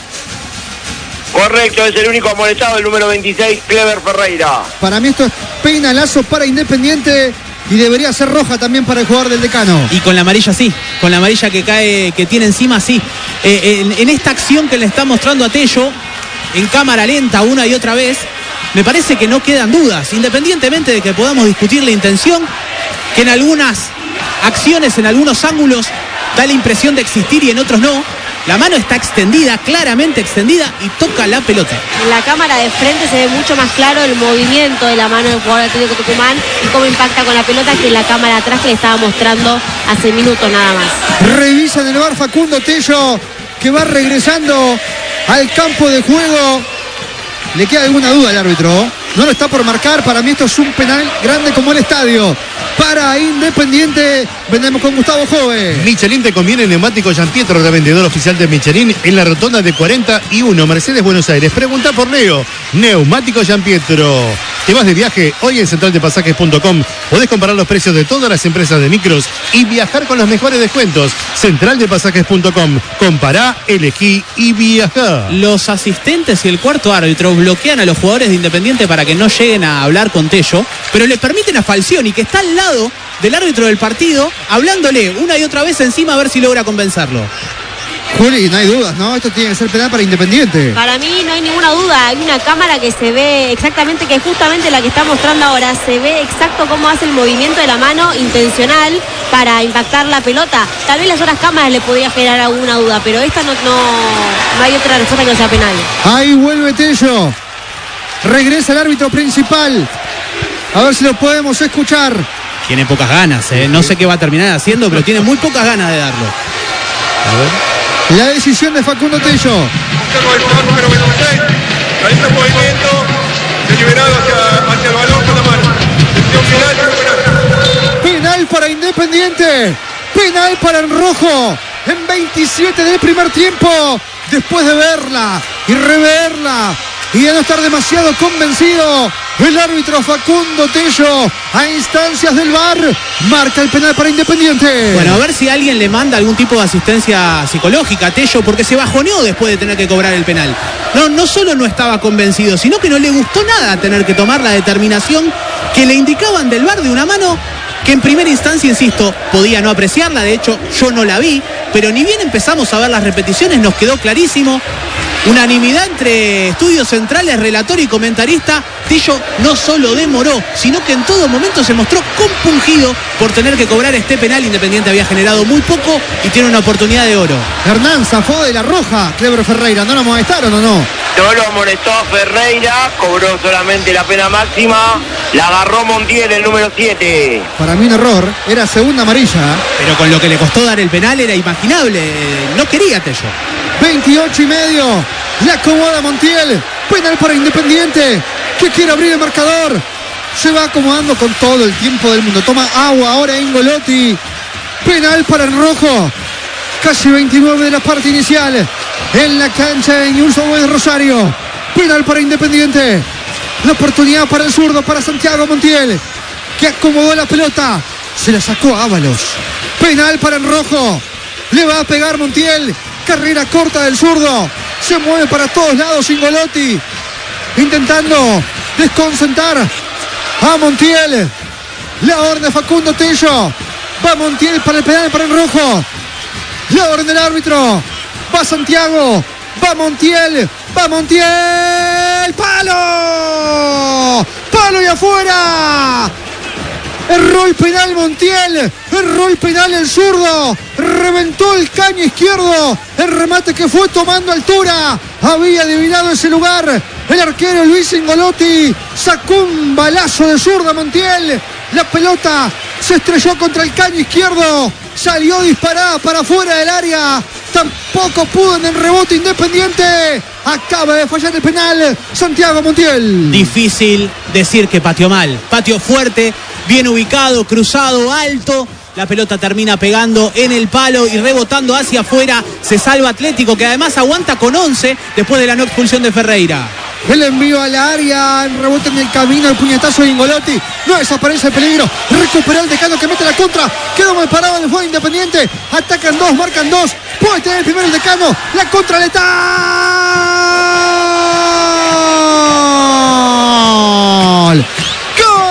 Correcto, es el único amonestado, el número 26, Clever Ferreira. Para mí esto es penalazo para Independiente y debería ser roja también para el jugador del Decano. Y con la amarilla sí, con la amarilla que cae, que tiene encima sí. En esta acción que le está mostrando a Tello, en cámara lenta una y otra vez, me parece que no quedan dudas, independientemente de que podamos discutir la intención, que en algunas acciones, en algunos ángulos, da la impresión de existir y en otros no. La mano está extendida, claramente extendida, y toca la pelota. En la cámara de frente se ve mucho más claro el movimiento de la mano del jugador de Atlético Tucumán y cómo impacta con la pelota que en la cámara atrás que le estaba mostrando hace minutos nada más. Revisa en el VAR Facundo Tello, que va regresando al campo de juego. ¿Le queda alguna duda al árbitro? No lo está por marcar. Para mí esto es un penal grande como el estadio. Para Independiente, vendemos con Gustavo Jove. Michelin te conviene neumático Gianpietro, revendedor oficial de Michelin en la rotonda de 41, Mercedes, Buenos Aires. Pregunta por Leo. Neumático Gianpietro. ¿Te vas de viaje? Hoy en centraldepasajes.com podés comparar los precios de todas las empresas de micros y viajar con los mejores descuentos. Centraldepasajes.com. Compará, elegí y viajá. Los asistentes y el cuarto árbitro bloquean a los jugadores de Independiente para que no lleguen a hablar con Tello, pero le permiten a Falcioni, que está al lado del árbitro del partido, hablándole una y otra vez encima a ver si logra convencerlo. Juli, no hay dudas, ¿no? Esto tiene que ser penal para Independiente. Para mí no hay ninguna duda, hay una cámara que se ve exactamente, que es justamente la que está mostrando ahora, se ve exacto cómo hace el movimiento de la mano intencional para impactar la pelota. Tal vez las otras cámaras le podría generar alguna duda, pero esta no hay otra respuesta que no sea penal. Ahí vuelve Tello. Regresa el árbitro principal. A ver si lo podemos escuchar. Tiene pocas ganas, no sé qué va a terminar haciendo, pero tiene muy pocas ganas de darlo. A ver. La decisión de Facundo Tello. Buscamos el jugador número 26, realiza un movimiento deliberado hacia el balón con la mano. Decisión final. Penal para Independiente. Penal para el rojo. En 27 del primer tiempo. Después de verla y reverla y de no estar demasiado convencido, el árbitro Facundo Tello, a instancias del VAR, marca el penal para Independiente. Bueno, a ver si alguien le manda algún tipo de asistencia psicológica a Tello, porque se bajoneó después de tener que cobrar el penal. No solo no estaba convencido, sino que no le gustó nada tener que tomar la determinación que le indicaban del VAR de una mano que en primera instancia, insisto, podía no apreciarla. De hecho, yo no la vi, pero ni bien empezamos a ver las repeticiones, nos quedó clarísimo. Unanimidad entre estudios centrales, relator y comentarista. Tello no solo demoró, sino que en todo momento se mostró compungido por tener que cobrar este penal. Independiente había generado muy poco y tiene una oportunidad de oro. Hernán zafó de la roja, Clever Ferreira. ¿No lo amonestaron o no? No lo amonestó a Ferreira, cobró solamente la pena máxima, la agarró Montiel, el número 7. Para mí un error, era segunda amarilla. Pero con lo que le costó dar el penal era imaginable, no quería Tello. 28 y medio, la acomoda Montiel, penal para Independiente, que quiere abrir el marcador, se va acomodando con todo el tiempo del mundo, toma agua ahora Ingolotti, penal para el rojo, casi 29 de la parte inicial, en la cancha de Newell's Old Boys Rosario, penal para Independiente, la oportunidad para el zurdo, para Santiago Montiel, que acomodó la pelota, se la sacó a Ábalos, penal para el rojo, le va a pegar Montiel, carrera corta del zurdo, se mueve para todos lados Ingolotti, intentando desconcentrar a Montiel. La orden de Facundo Tello, va Montiel para el penal para el rojo, la orden del árbitro, va Santiago, va Montiel, ¡palo! ¡Palo y afuera! Erró el penal Montiel, erró el penal el zurdo, reventó el caño izquierdo, el remate que fue tomando altura, había adivinado ese lugar, el arquero Luis Ingolotti sacó un balazo de zurda Montiel, la pelota se estrelló contra el caño izquierdo, salió disparada para afuera del área, tampoco pudo en el rebote Independiente, acaba de fallar el penal Santiago Montiel. Difícil decir que pateó mal, pateó fuerte, bien ubicado, cruzado, alto, La pelota termina pegando en el palo y rebotando hacia afuera. Se salva Atlético, que además aguanta con 11 después de la no expulsión de Ferreira. El envío a la área, el rebote en el camino, el puñetazo de Ingolotti. No desaparece el peligro. Recupera el Decano que mete la contra. Quedó mal parado de fuego Independiente. Atacan dos, marcan dos. Puede tener el primero el Decano. La contra letal. ¡Gol!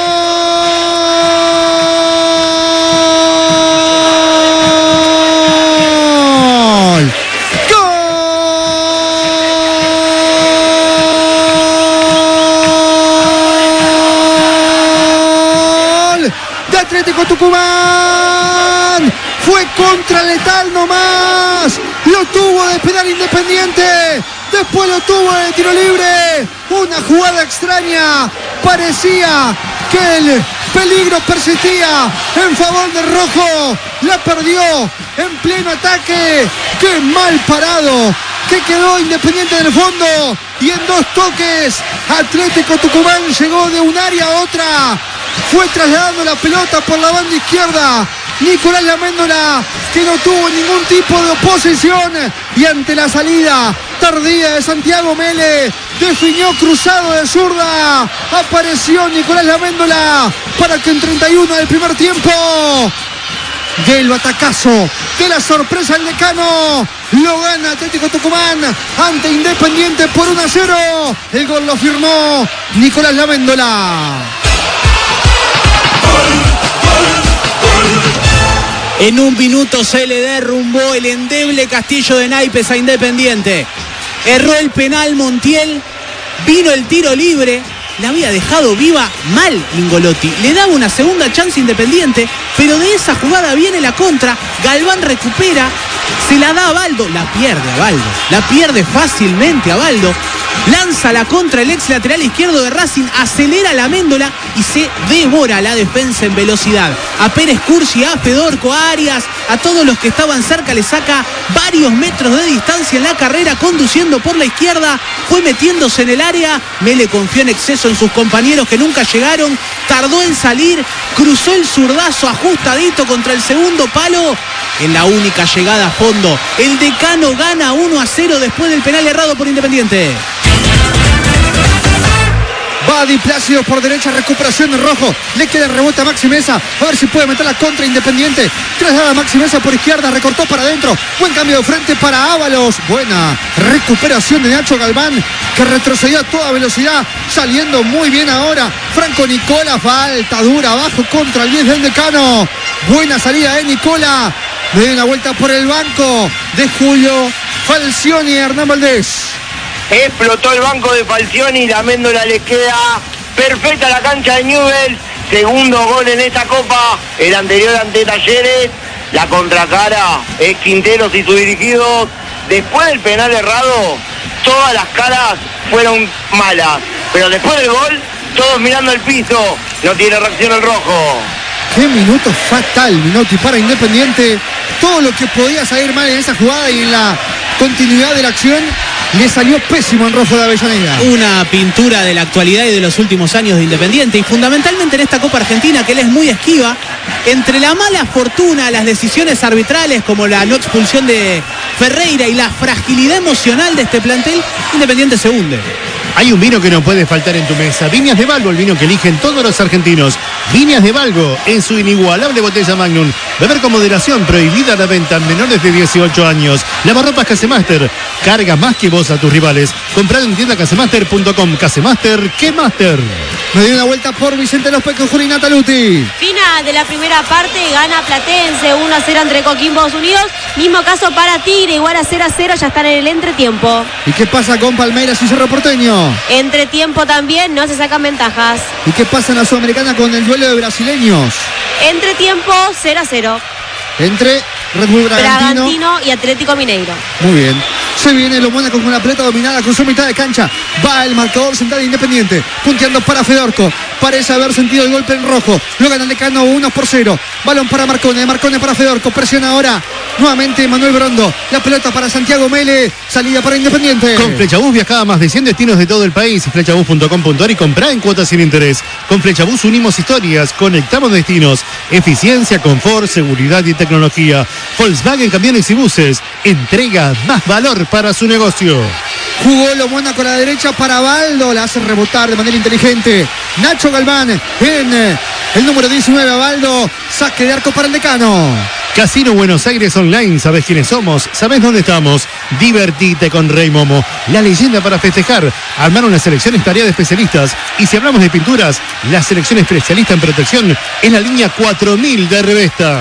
Atlético Tucumán fue contra letal nomás, lo tuvo de penal Independiente, después lo tuvo de tiro libre, una jugada extraña, parecía que el peligro persistía en favor del rojo, la perdió en pleno ataque, qué mal parado que quedó Independiente en el fondo y en dos toques Atlético Tucumán llegó de un área a otra. Fue trasladando la pelota por la banda izquierda. Nicolás Laméndola, que no tuvo ningún tipo de oposición. Y ante la salida tardía de Santiago Mele, definió cruzado de zurda. Apareció Nicolás Laméndola para que en 31 del primer tiempo, del batacazo, de la sorpresa del Decano, lo gana Atlético Tucumán ante Independiente por 1-0. El gol lo firmó Nicolás Laméndola. En un minuto se le derrumbó el endeble castillo de naipes a Independiente. Erró el penal Montiel, vino el tiro libre, la había dejado viva mal Ingolotti. Le daba una segunda chance Independiente, pero de esa jugada viene la contra. Galván recupera, se la da a Baldo, la pierde a Baldo, la pierde fácilmente a Baldo. Lanza la contra el ex lateral izquierdo de Racing, acelera la Méndola y se devora la defensa en velocidad. A Pérez Cursi, a Fedorco, a Arias, a todos los que estaban cerca le saca varios metros de distancia en la carrera, conduciendo por la izquierda, fue metiéndose en el área. Mele confió en exceso en sus compañeros que nunca llegaron, tardó en salir, cruzó el zurdazo ajustadito contra el segundo palo. En la única llegada a fondo, el Decano gana 1-0 después del penal errado por Independiente. Va Di Plácido por derecha, recuperación de rojo. Le queda el rebote a Maxi Mesa. A ver si puede meter la contra Independiente. Traslada a Maxi Mesa por izquierda, recortó para adentro. Buen cambio de frente para Ábalos. Buena recuperación de Nacho Galván, que retrocedió a toda velocidad, saliendo muy bien ahora. Franco Nicola, falta dura abajo contra el 10 del Decano. Buena salida de Nicola. Le dio una vuelta por el banco de Julio Falcioni y Hernán Valdés. Explotó el banco de Falcioni y la Méndola le queda perfecta la cancha de Newell's. Segundo gol en esta copa, el anterior ante Talleres. La contracara es Quinteros y sus dirigidos. Después del penal errado, todas las caras fueron malas. Pero después del gol, todos mirando el piso. No tiene reacción el rojo. Qué minuto fatal, Minotti, para Independiente. Todo lo que podía salir mal en esa jugada y en la continuidad de la acción le salió pésimo en rojo de Avellaneda. Una pintura de la actualidad y de los últimos años de Independiente, y fundamentalmente en esta Copa Argentina, que él es muy esquiva. Entre la mala fortuna, las decisiones arbitrales como la no expulsión de Ferreira y la fragilidad emocional de este plantel, Independiente se hunde. Hay un vino que no puede faltar en tu mesa. Viñas de Balgo, el vino que eligen todos los argentinos. Viñas de Balgo, en su inigualable botella Magnum. Beber con moderación, prohibida la venta en menores de 18 años. Lavarropas Casemaster, carga más que vos a tus rivales. Comprad en tienda casemaster.com. Casemaster, ¿qué Master? Me dio una vuelta por Vicente López con Juli Nataluti. Final de la primera parte, gana Platense 1-0 entre Coquimbo Unidos. Mismo caso para Tigre, igual a 0-0, ya están en el entretiempo. ¿Y qué pasa con Palmeiras y Cerro Porteño? Entretiempo también, no se sacan ventajas. ¿Y qué pasa en la Sudamericana con el duelo de brasileños? Entretiempo 0-0. Entre Red Bull Bragantino Y Atlético Mineiro. Muy bien. Se viene lo Mónaco con la pelota dominada, cruzó mitad de cancha. Va el marcador central de Independiente, punteando para Fedorco. Parece haber sentido el golpe en rojo. Lo gana el Decano 1-0. Balón para Marcone, Marcone para Fedorco. Presiona ahora nuevamente Manuel Brondo. La pelota para Santiago Mele. Salida para Independiente. Con Flechabús viaja a más de 100 destinos de todo el país. Flechabús.com.ar y comprá en cuotas sin interés. Con Flechabús unimos historias, conectamos destinos. Eficiencia, confort, seguridad y tecnología. Volkswagen Camiones y Buses. Entrega más valor para su negocio. Jugó lo Mónaco a la derecha para Baldo. La hace rebotar de manera inteligente Nacho Galván en el número 19 a Baldo. Saque de arco para el Decano. Casino Buenos Aires Online, ¿sabés quiénes somos? ¿Sabés dónde estamos? Divertite con Rey Momo, la leyenda para festejar. Armaron una selección tarea de especialistas. Y si hablamos de pinturas, la selección especialista en protección es la línea 4000 de Revesta.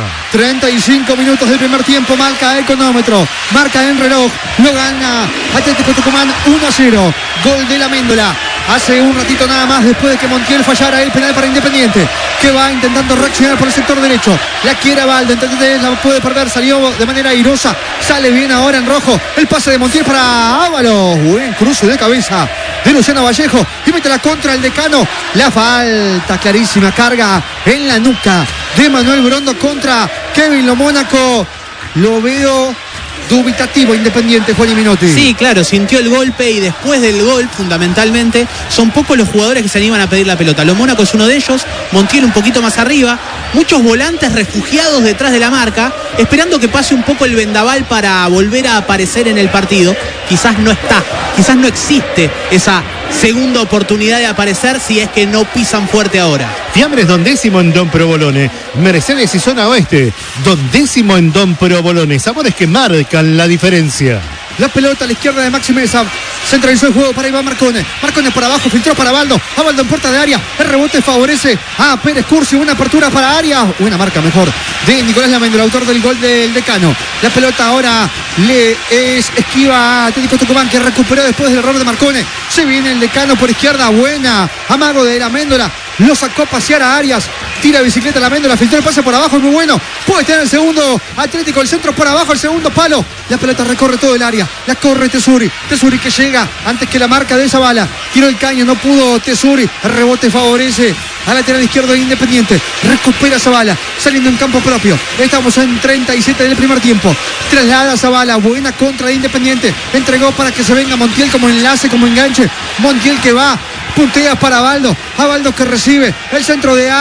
35 minutos del primer tiempo, marca el cronómetro, marca en reloj. Lo gana Atlético Tucumán 1-0. Gol de la Méndola. Hace un ratito nada más después de que Montiel fallara el penal para Independiente, que va intentando reaccionar por el sector derecho. La quiere Baldo, entonces la puede perder, salió de manera airosa, sale bien ahora en rojo. El pase de Montiel para Ábalos. Buen cruce de cabeza de Luciano Vallejo y mete la contra el Decano. La falta clarísima, carga en la nuca de Manuel Brondo contra Kevin Lo Mónaco. Lo veo dubitativo Independiente, Juan Minotti. Sí, claro, sintió el golpe y después del gol, fundamentalmente, son pocos los jugadores que se animan a pedir la pelota. Lo Mónaco es uno de ellos, Montiel un poquito más arriba, muchos volantes refugiados detrás de la marca, esperando que pase un poco el vendaval para volver a aparecer en el partido. Quizás no está, quizás no existe esa segunda oportunidad de aparecer si es que no pisan fuerte ahora. Fiambres Don Décimo en Don Provolone. Mercedes y Zona Oeste. Don Décimo en Don Provolone. Sabores que marcan la diferencia. La pelota a la izquierda de Maxi Mesa. Centralizó el juego para Iván Marcone. Marcone por abajo, filtró para Baldo. A Baldo en puerta de área. El rebote favorece a Pérez Curcio. Una apertura para área. Buena marca mejor de Nicolás Laméndola, autor del gol del Decano. La pelota ahora le es esquiva a Atlético Tucumán, que recuperó después del error de Marcone. Se viene el Decano por izquierda. Buena amago de Laméndola. Lo sacó a pasear a Arias. Tira bicicleta Laméndola. Filtró el pase por abajo. Es muy bueno. Puede tener el segundo Atlético. El centro por abajo. El segundo palo. La pelota recorre todo el área. La corre Tesuri. Tesuri que llega antes que la marca de Zavala. Tiró el caño. No pudo Tesuri. El rebote favorece a lateral izquierdo de Independiente. Recupera Zavala. Saliendo en campo propio. Estamos en 37 del primer tiempo. Traslada Zavala. Buena contra de Independiente. Entregó para que se venga Montiel como enlace, como enganche. Montiel que va. Puntea para Baldo. A Baldo que recibe el centro de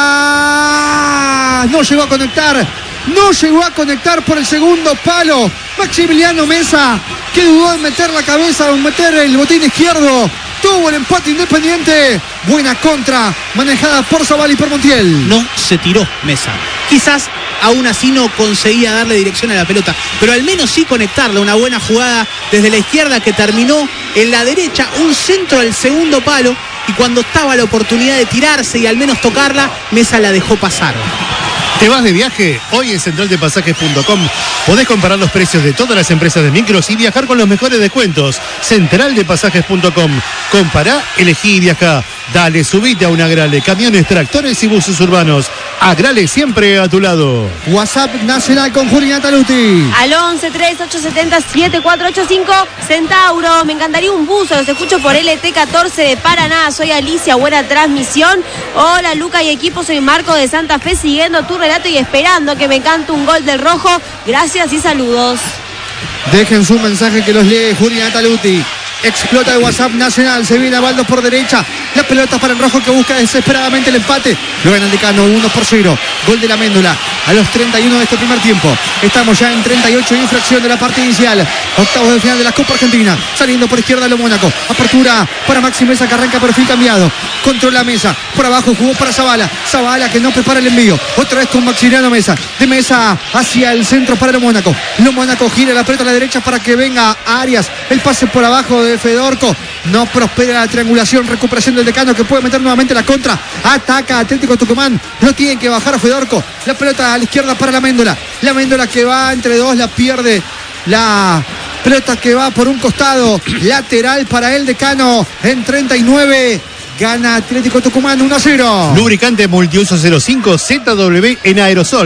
área. No llegó a conectar. No llegó a conectar por el segundo palo. Maximiliano Mesa, que dudó en meter la cabeza o en meter el botín izquierdo. Tuvo el empate Independiente. Buena contra, manejada por Zavala y por Montiel. No se tiró Mesa. Quizás aún así no conseguía darle dirección a la pelota, pero al menos sí conectarla. Una buena jugada desde la izquierda que terminó en la derecha. Un centro al segundo palo. Y cuando estaba la oportunidad de tirarse y al menos tocarla, Mesa la dejó pasar. ¿Te vas de viaje? Hoy en centraldepasajes.com podés comparar los precios de todas las empresas de micros y viajar con los mejores descuentos. Centraldepasajes.com. Compará, elegí y viajá. Dale, subite a un Agrale. Camiones, tractores y buses urbanos. Agrale siempre a tu lado. WhatsApp nacional con Julián Taluti. Al 11-3870-7485 Centauro. Me encantaría un buzo. Los escucho por LT14 de Paraná. Soy Alicia. Buena transmisión. Hola, Luca y equipo. Soy Marco de Santa Fe. Siguiendo tu relato y esperando que me cante un gol del Rojo. Gracias y saludos. Dejen su mensaje que los lee Julián Taluti. Explota el WhatsApp nacional. Se viene a Baldo por derecha. La pelota para el Rojo, que busca desesperadamente el empate. Lo gana el Decano 1-0. Gol de Laméndola a los 31 de este primer tiempo. Estamos ya en 38 de infracción de la parte inicial. Octavos de final de la Copa Argentina. Saliendo por izquierda Lo Mónaco. Apertura para Maxi Mesa, que arranca perfil cambiado. Controla Mesa. Por abajo jugó para Zavala. Zavala que no prepara el envío. Otra vez con Maximiliano Mesa. De Mesa hacia el centro para Lo Mónaco. Lo Mónaco gira la pelota a la derecha para que venga Arias. El pase por abajo de Fedorco. No prospera la triangulación. Recuperación del Decano, que puede meter nuevamente la contra. Ataca Atlético Tucumán. No tienen que bajar a Fedorco. La pelota a la izquierda para Laméndola. Laméndola que va entre dos. La pierde. La pelota que va por un costado. Lateral para el Decano en 39. Gana Atlético Tucumán 1-0. Lubricante multiuso 05 ZW en aerosol.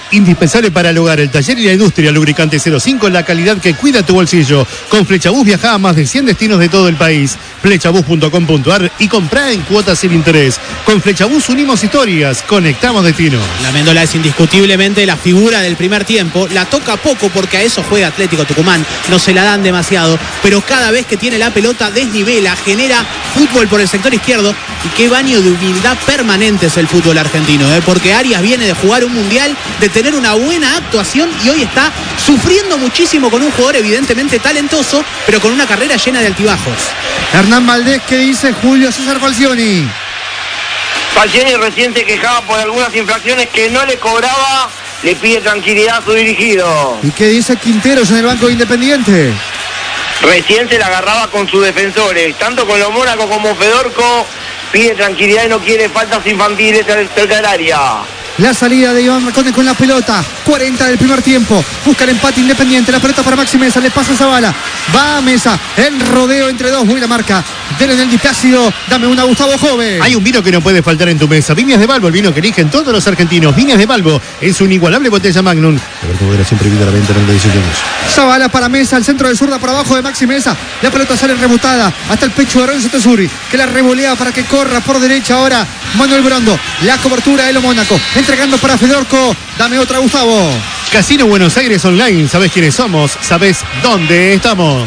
indispensable para el hogar, el taller y la industria. Lubricante 05, la calidad que cuida tu bolsillo. Con Flechabús viaja a más de 100 destinos de todo el país. Flechabús.com.ar y comprá en cuotas sin interés. Con Flechabús unimos historias, conectamos destinos. La Mendola es indiscutiblemente la figura del primer tiempo. La toca poco porque a eso juega Atlético Tucumán. No se la dan demasiado, pero cada vez que tiene la pelota desnivela, genera fútbol por el sector izquierdo. Y qué baño de humildad permanente es el fútbol argentino, porque Arias viene de jugar un mundial, de tener una buena actuación y hoy está sufriendo muchísimo con un jugador evidentemente talentoso, pero con una carrera llena de altibajos. Hernán Valdés, ¿qué dice Julio César Falcioni? Falcioni recién se quejaba por algunas infracciones que no le cobraba, le pide tranquilidad a su dirigido. ¿Y qué dice Quinteros en el banco de Independiente? Recién se la agarraba con sus defensores, tanto con los Mónaco como Fedorco, pide tranquilidad y no quiere faltas infantiles cerca del área. La salida de Iván Marcones con la pelota. 40 del primer tiempo. Busca el empate Independiente. La pelota para Maxi Mesa. Le pasa a Zavala. Va a Mesa. El rodeo entre dos. Buena marca. Del Di Plácido. Dame una, Gustavo Jove. Hay un vino que no puede faltar en tu mesa. Viñas de Balbo, el vino que eligen todos los argentinos. Viñas de Balbo en su inigualable botella Magnum. Alberto Moderación prohibida a la venta en el 18 años. Zavala para Mesa. El centro de zurda por abajo de Maxi Mesa. La pelota sale rebotada hasta el pecho de Renzo Tesuri, que la revolea para que corra por derecha ahora Manuel Brondo. La cobertura de lo Mónaco. Entregando para Fedorco. Dame otra, Gustavo. Casino Buenos Aires Online. ¿Sabés quiénes somos? ¿Sabés dónde estamos?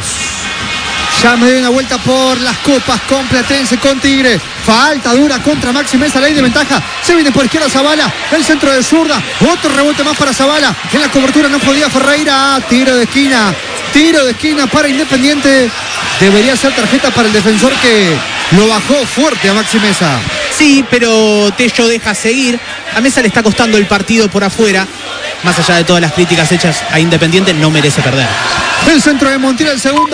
Ya me doy una vuelta por las copas con Platense, con Tigre. Falta dura contra Maxi Mesa, ley de ventaja. Se viene por izquierda Zavala, el centro de zurda. Otro rebote más para Zavala. En la cobertura no podía Ferreira. Tiro de esquina. Tiro de esquina para Independiente. Debería ser tarjeta para el defensor que lo bajó fuerte a Maxi Mesa. Sí, pero Tello deja seguir. A Mesa le está costando el partido por afuera. Más allá de todas las críticas hechas a Independiente, no merece perder. El centro de Montiel, el segundo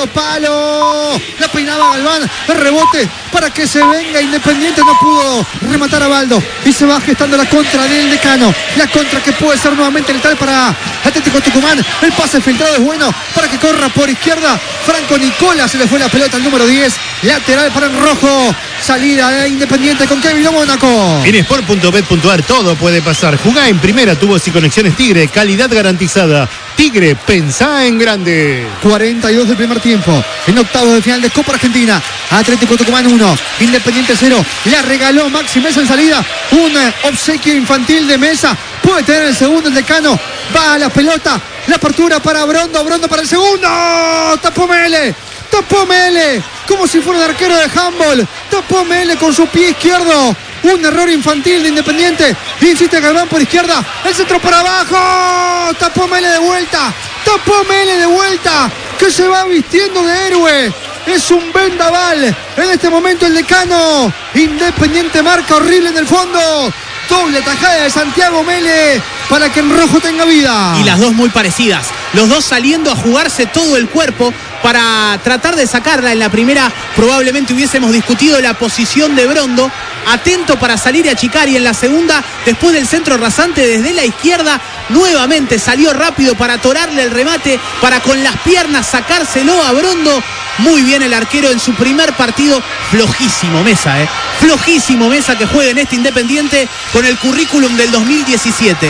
palo. La peinaba Galván. El rebote para que se venga Independiente. No pudo rematar a Baldo. Y se va gestando la contra del Decano. La contra que puede ser nuevamente letal para Atlético Tucumán. El pase filtrado es bueno para que corra por izquierda. Franco Nicola, se le fue la pelota al número 10. Lateral para el rojo. Salida de Independiente con Kevin Mónaco. En sport.bet.ar todo puede pasar. Jugá en primera, tubos y conexiones Tigre. Calidad garantizada. Tigre, pensá en grande. 42 del primer tiempo. En octavos de final de Copa Argentina. Atlético Tucumán 1. Independiente 0. La regaló Maxi Mesa en salida. Un obsequio infantil de Mesa. Puede tener el segundo el Decano. Va a la pelota. La apertura para Brondo. Brondo para el segundo. Tapó Mele. Tapó Mele. Como si fuera un arquero de handball. Tapó Mele con su pie izquierdo. Un error infantil de Independiente. Insiste Galván por izquierda. El centro por abajo. Tapó Mele de vuelta. Tapó Mele de vuelta. Que se va vistiendo de héroe. Es un vendaval. En este momento el Decano. Independiente marca horrible en el fondo. Doble tajada de Santiago Mele para que en rojo tenga vida. Y las dos muy parecidas. Los dos saliendo a jugarse todo el cuerpo para tratar de sacarla. En la primera probablemente hubiésemos discutido la posición de Brondo, atento para salir y achicar, y en la segunda, después del centro rasante desde la izquierda, nuevamente salió rápido para atorarle el remate, para con las piernas sacárselo a Brondo. Muy bien el arquero en su primer partido. Flojísimo Mesa, flojísimo Mesa, que juega en este Independiente con el currículum del 2017.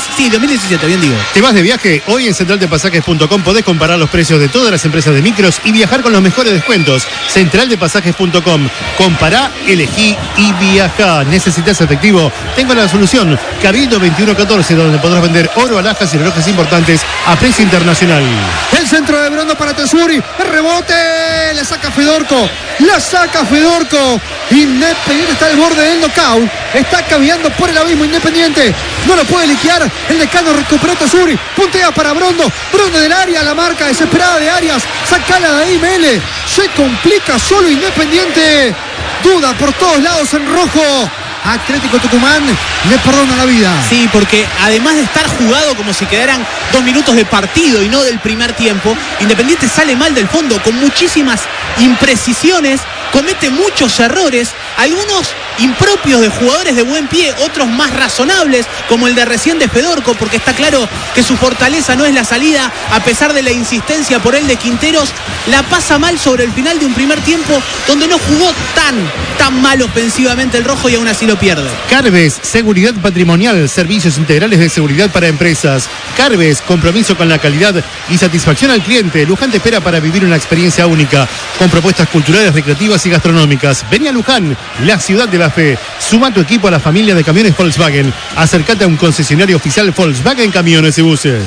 2017, bien digo. ¿Te vas de viaje? Hoy en centraldepasajes.com podés comparar los precios de todas las empresas de micros y viajar con los mejores descuentos. Centraldepasajes.com. Compará, elegí y viajá. ¿Necesitas efectivo? Tengo la solución. Cabildo 2114, donde podrás vender oro, alhajas y relojes importantes a precio internacional. El centro de Brondo para Tesuri. El rebote. La saca Fedorco. La saca Fedorco. Independiente está al borde del knockout. Está caminando por el abismo Independiente. No lo puede liquidar. El Decano recuperó Tesuri. Puntea para Brondo. Brondo del área. La marca desesperada de Arias. Sacala de ahí Mele. Se complica solo Independiente. Duda por todos lados en rojo. Atlético Tucumán le perdona la vida. Sí, porque además de estar jugado como si quedaran 2 minutos de partido y no del primer tiempo, Independiente sale mal del fondo, con muchísimas imprecisiones, comete muchos errores, algunos impropios de jugadores de buen pie, otros más razonables, como el de recién de Fedorco, porque está claro que su fortaleza no es la salida, a pesar de la insistencia por él de Quinteros. La pasa mal sobre el final de un primer tiempo donde no jugó tan mal ofensivamente el rojo y aún así lo pierde. Carves, seguridad patrimonial, servicios integrales de seguridad para empresas. Carves, compromiso con la calidad y satisfacción al cliente. Luján te espera para vivir una experiencia única, con propuestas culturales, recreativas y gastronómicas. Vení a Luján, la ciudad de la fe. Suma tu equipo a la familia de camiones Volkswagen. Acércate a un concesionario oficial Volkswagen Camiones y Buses.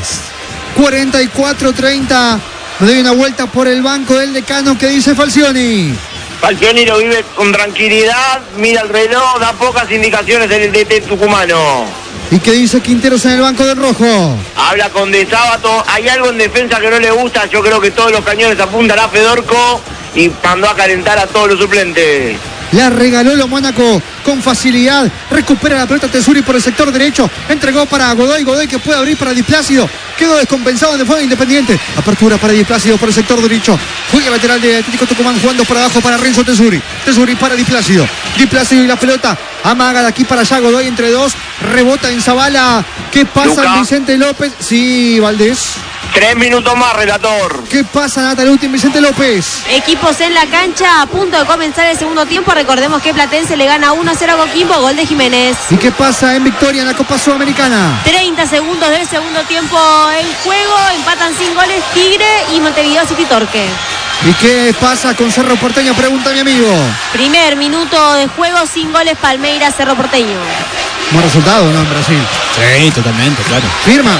44-30. Nos doy una vuelta por el banco del Decano. ¿Qué dice Falcioni? Falcioni lo vive con tranquilidad, mira el reloj, da pocas indicaciones del DT tucumano. ¿Y qué dice Quinteros en el banco del rojo? Habla con De Sábato, hay algo en defensa que no le gusta, yo creo que todos los cañones apuntan a Fedorco y mandó a calentar a todos los suplentes. La regaló lo Mónaco con facilidad. Recupera la pelota Tesuri por el sector derecho. Entregó para Godoy. Godoy que puede abrir para Di Plácido. Quedó descompensado de fuego Independiente. Apertura para Di Plácido por el sector derecho. Juega lateral de Atlético Tucumán jugando por abajo para Renzo Tesuri. Tesuri para Di Plácido. Di Plácido y la pelota. Amaga de aquí para allá. Godoy entre dos. Rebota en Zavala. ¿Qué pasa, Luca? Vicente López? Sí, Valdés. 3 minutos más, relator. ¿Qué pasa, Nataluti en Vicente López? Equipos en la cancha, a punto de comenzar el segundo tiempo. Recordemos que Platense le gana 1-0 a Coquimbo, gol de Jiménez. ¿Y qué pasa en victoria en la Copa Sudamericana? 30 segundos del segundo tiempo en juego, empatan sin goles Tigre y Montevideo City Torque. ¿Y qué pasa con Cerro Porteño? Pregunta mi amigo. Primer minuto de juego, sin goles, Palmeiras, Cerro Porteño. Buen resultado, ¿no? En Brasil. Sí, totalmente, claro. Firma.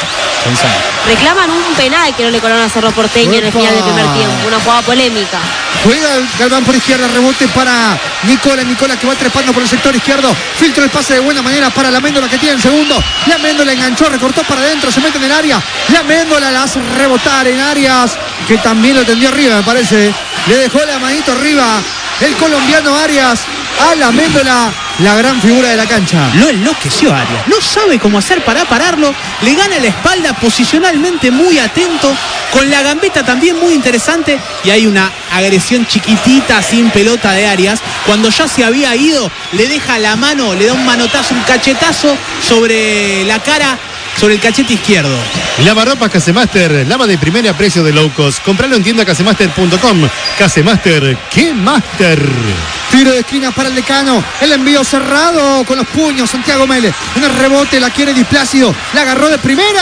Reclaman un penal que no le colocaron a Cerro Porteño en el final del primer tiempo. Una jugada polémica. Juega Galván por izquierda, rebote para Nicola que va trepando por el sector izquierdo. Filtra el pase de buena manera para la Méndola que tiene en segundo. La Méndola enganchó, recortó para adentro, se mete en el área. La Méndola la hace rebotar en Arias, que también lo tendió arriba, me parece. Le dejó la manito arriba el colombiano Arias a la Méndola, la gran figura de la cancha. Lo enloqueció Arias, no sabe cómo hacer para pararlo, le gana la espalda, posicionalmente muy atento, con la gambeta también muy interesante, y hay una agresión chiquitita sin pelota de Arias. Cuando ya se había ido, le deja la mano, le da un manotazo, un cachetazo sobre la cara, sobre el cachete izquierdo. Lavarropas Casemaster, lava de primera a precio de low cost. Compralo en tienda casemaster.com. Casemaster, ¿qué master? Tiro de esquina para el Decano. El envío cerrado con los puños. Santiago Mele. En el rebote la quiere Di Plácido. La agarró de primera.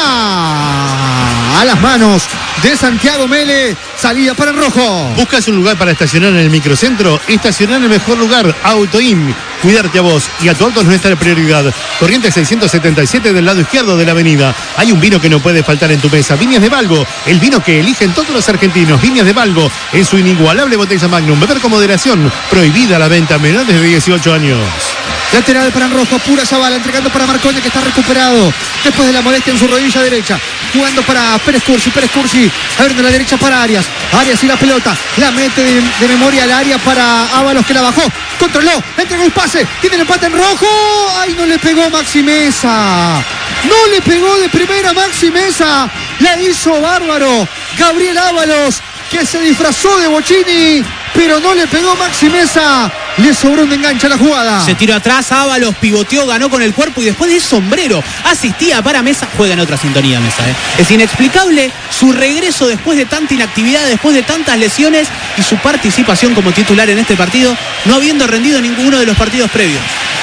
A las manos de Santiago Mele. Salida para el rojo. ¿Buscas un lugar para estacionar en el microcentro? Estacionar en el mejor lugar. Autoim. Cuidarte a vos y a tu auto es nuestra prioridad. Corriente 677 del lado izquierdo de la avenida. Hay un vino que no puede faltar en tu mesa. Viñas de Balgo. El vino que eligen todos los argentinos. Viñas de Balgo. En su inigualable botella Magnum. Beber con moderación. Prohibida la venta a menores de 18 años. Lateral para el rojo, pura Zavala, entregando para Marcone que está recuperado después de la molestia en su rodilla derecha. Jugando para Pérez Cursi, abriendo la derecha para Arias. Arias y la pelota, la mete de memoria al área para Ábalos que la bajó. Controló, entregó el pase, tiene el empate en rojo. ¡Ay, no le pegó Maxi Mesa! No le pegó de primera Maxi Mesa. La hizo bárbaro Gabriel Ábalos, que se disfrazó de Bocchini, pero no le pegó Maxi Mesa. Le sobró un enganche a la jugada. Se tiró atrás, Ábalos pivoteó, ganó con el cuerpo y después de sombrero asistía para Mesa. Juega en otra sintonía Mesa. Es inexplicable su regreso después de tanta inactividad, después de tantas lesiones y su participación como titular en este partido, no habiendo rendido ninguno de los partidos previos.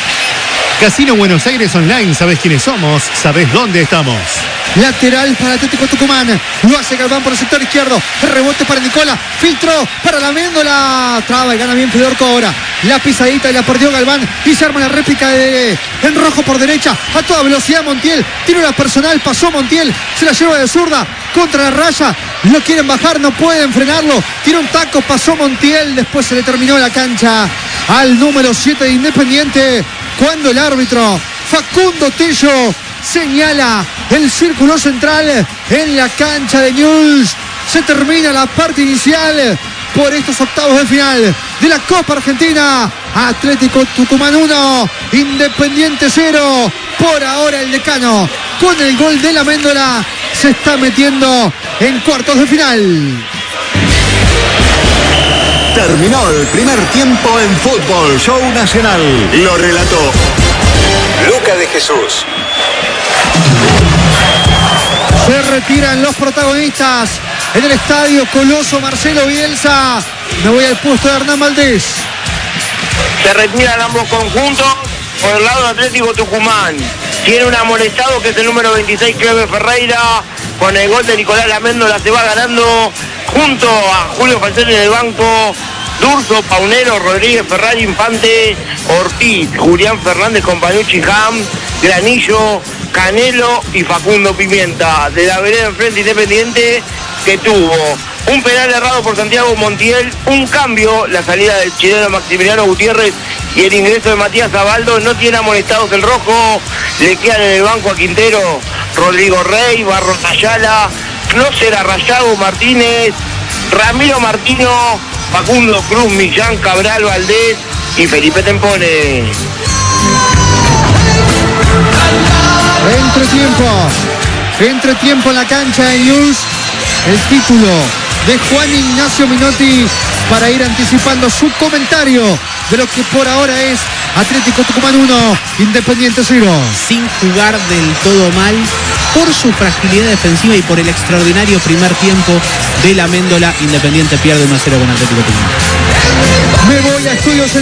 Casino Buenos Aires Online, sabés quiénes somos, sabés dónde estamos. Lateral para Atlético Tucumán. Lo hace Galván por el sector izquierdo. El rebote para Nicola. Filtró para la Méndola. Traba y gana bien Fedorco ahora. La pisadita y la perdió Galván. Y se arma la réplica en rojo por derecha. A toda velocidad Montiel. Tiro la personal. Pasó Montiel. Se la lleva de zurda. Contra la raya. Lo quieren bajar. No pueden frenarlo. Tira un taco. Pasó Montiel. Después se le terminó la cancha al número 7 de Independiente. Cuando el árbitro Facundo Tello señala el círculo central en la cancha de Newell's. Se termina la parte inicial por estos octavos de final de la Copa Argentina. Atlético Tucumán 1, Independiente 0. Por ahora el Decano, con el gol de la Méndola, se está metiendo en cuartos de final. Terminó el primer tiempo en Fútbol Show Nacional. Lo relató Luca de Jesús. Se retiran los protagonistas en el estadio Coloso Marcelo Bielsa. Me voy al puesto de Hernán Valdés. Se retiran ambos conjuntos. Por el lado de Atlético Tucumán tiene un amonestado que es el número 26, Cleber Ferreira. Con el gol de Nicolás Laméndola se va ganando junto a Julio Falcioni en el banco. Durso, Paunero, Rodríguez, Ferrari, Infante, Ortiz, Julián Fernández, Companucci, Ham, Granillo, Canelo y Facundo Pimienta. De la vereda enfrente Independiente, que tuvo un penal errado por Santiago Montiel, un cambio, la salida del chileno Maximiliano Gutiérrez y el ingreso de Matías Zabaldo. No tiene amonestados el rojo, le quedan en el banco a Quintero, Rodrigo Rey, Barros Ayala, Clóser Arrayago Martínez, Ramiro Martino, Facundo Cruz, Millán, Cabral, Valdés y Felipe Tempone. Entretiempo en la cancha de News. El título de Juan Ignacio Minotti para ir anticipando su comentario de lo que por ahora es Atlético Tucumán 1, Independiente 0. Sin jugar del todo mal, por su fragilidad defensiva y por el extraordinario primer tiempo de Laméndola, Independiente pierde 1-0 con Atlético Tucumán. Me voy a Estudios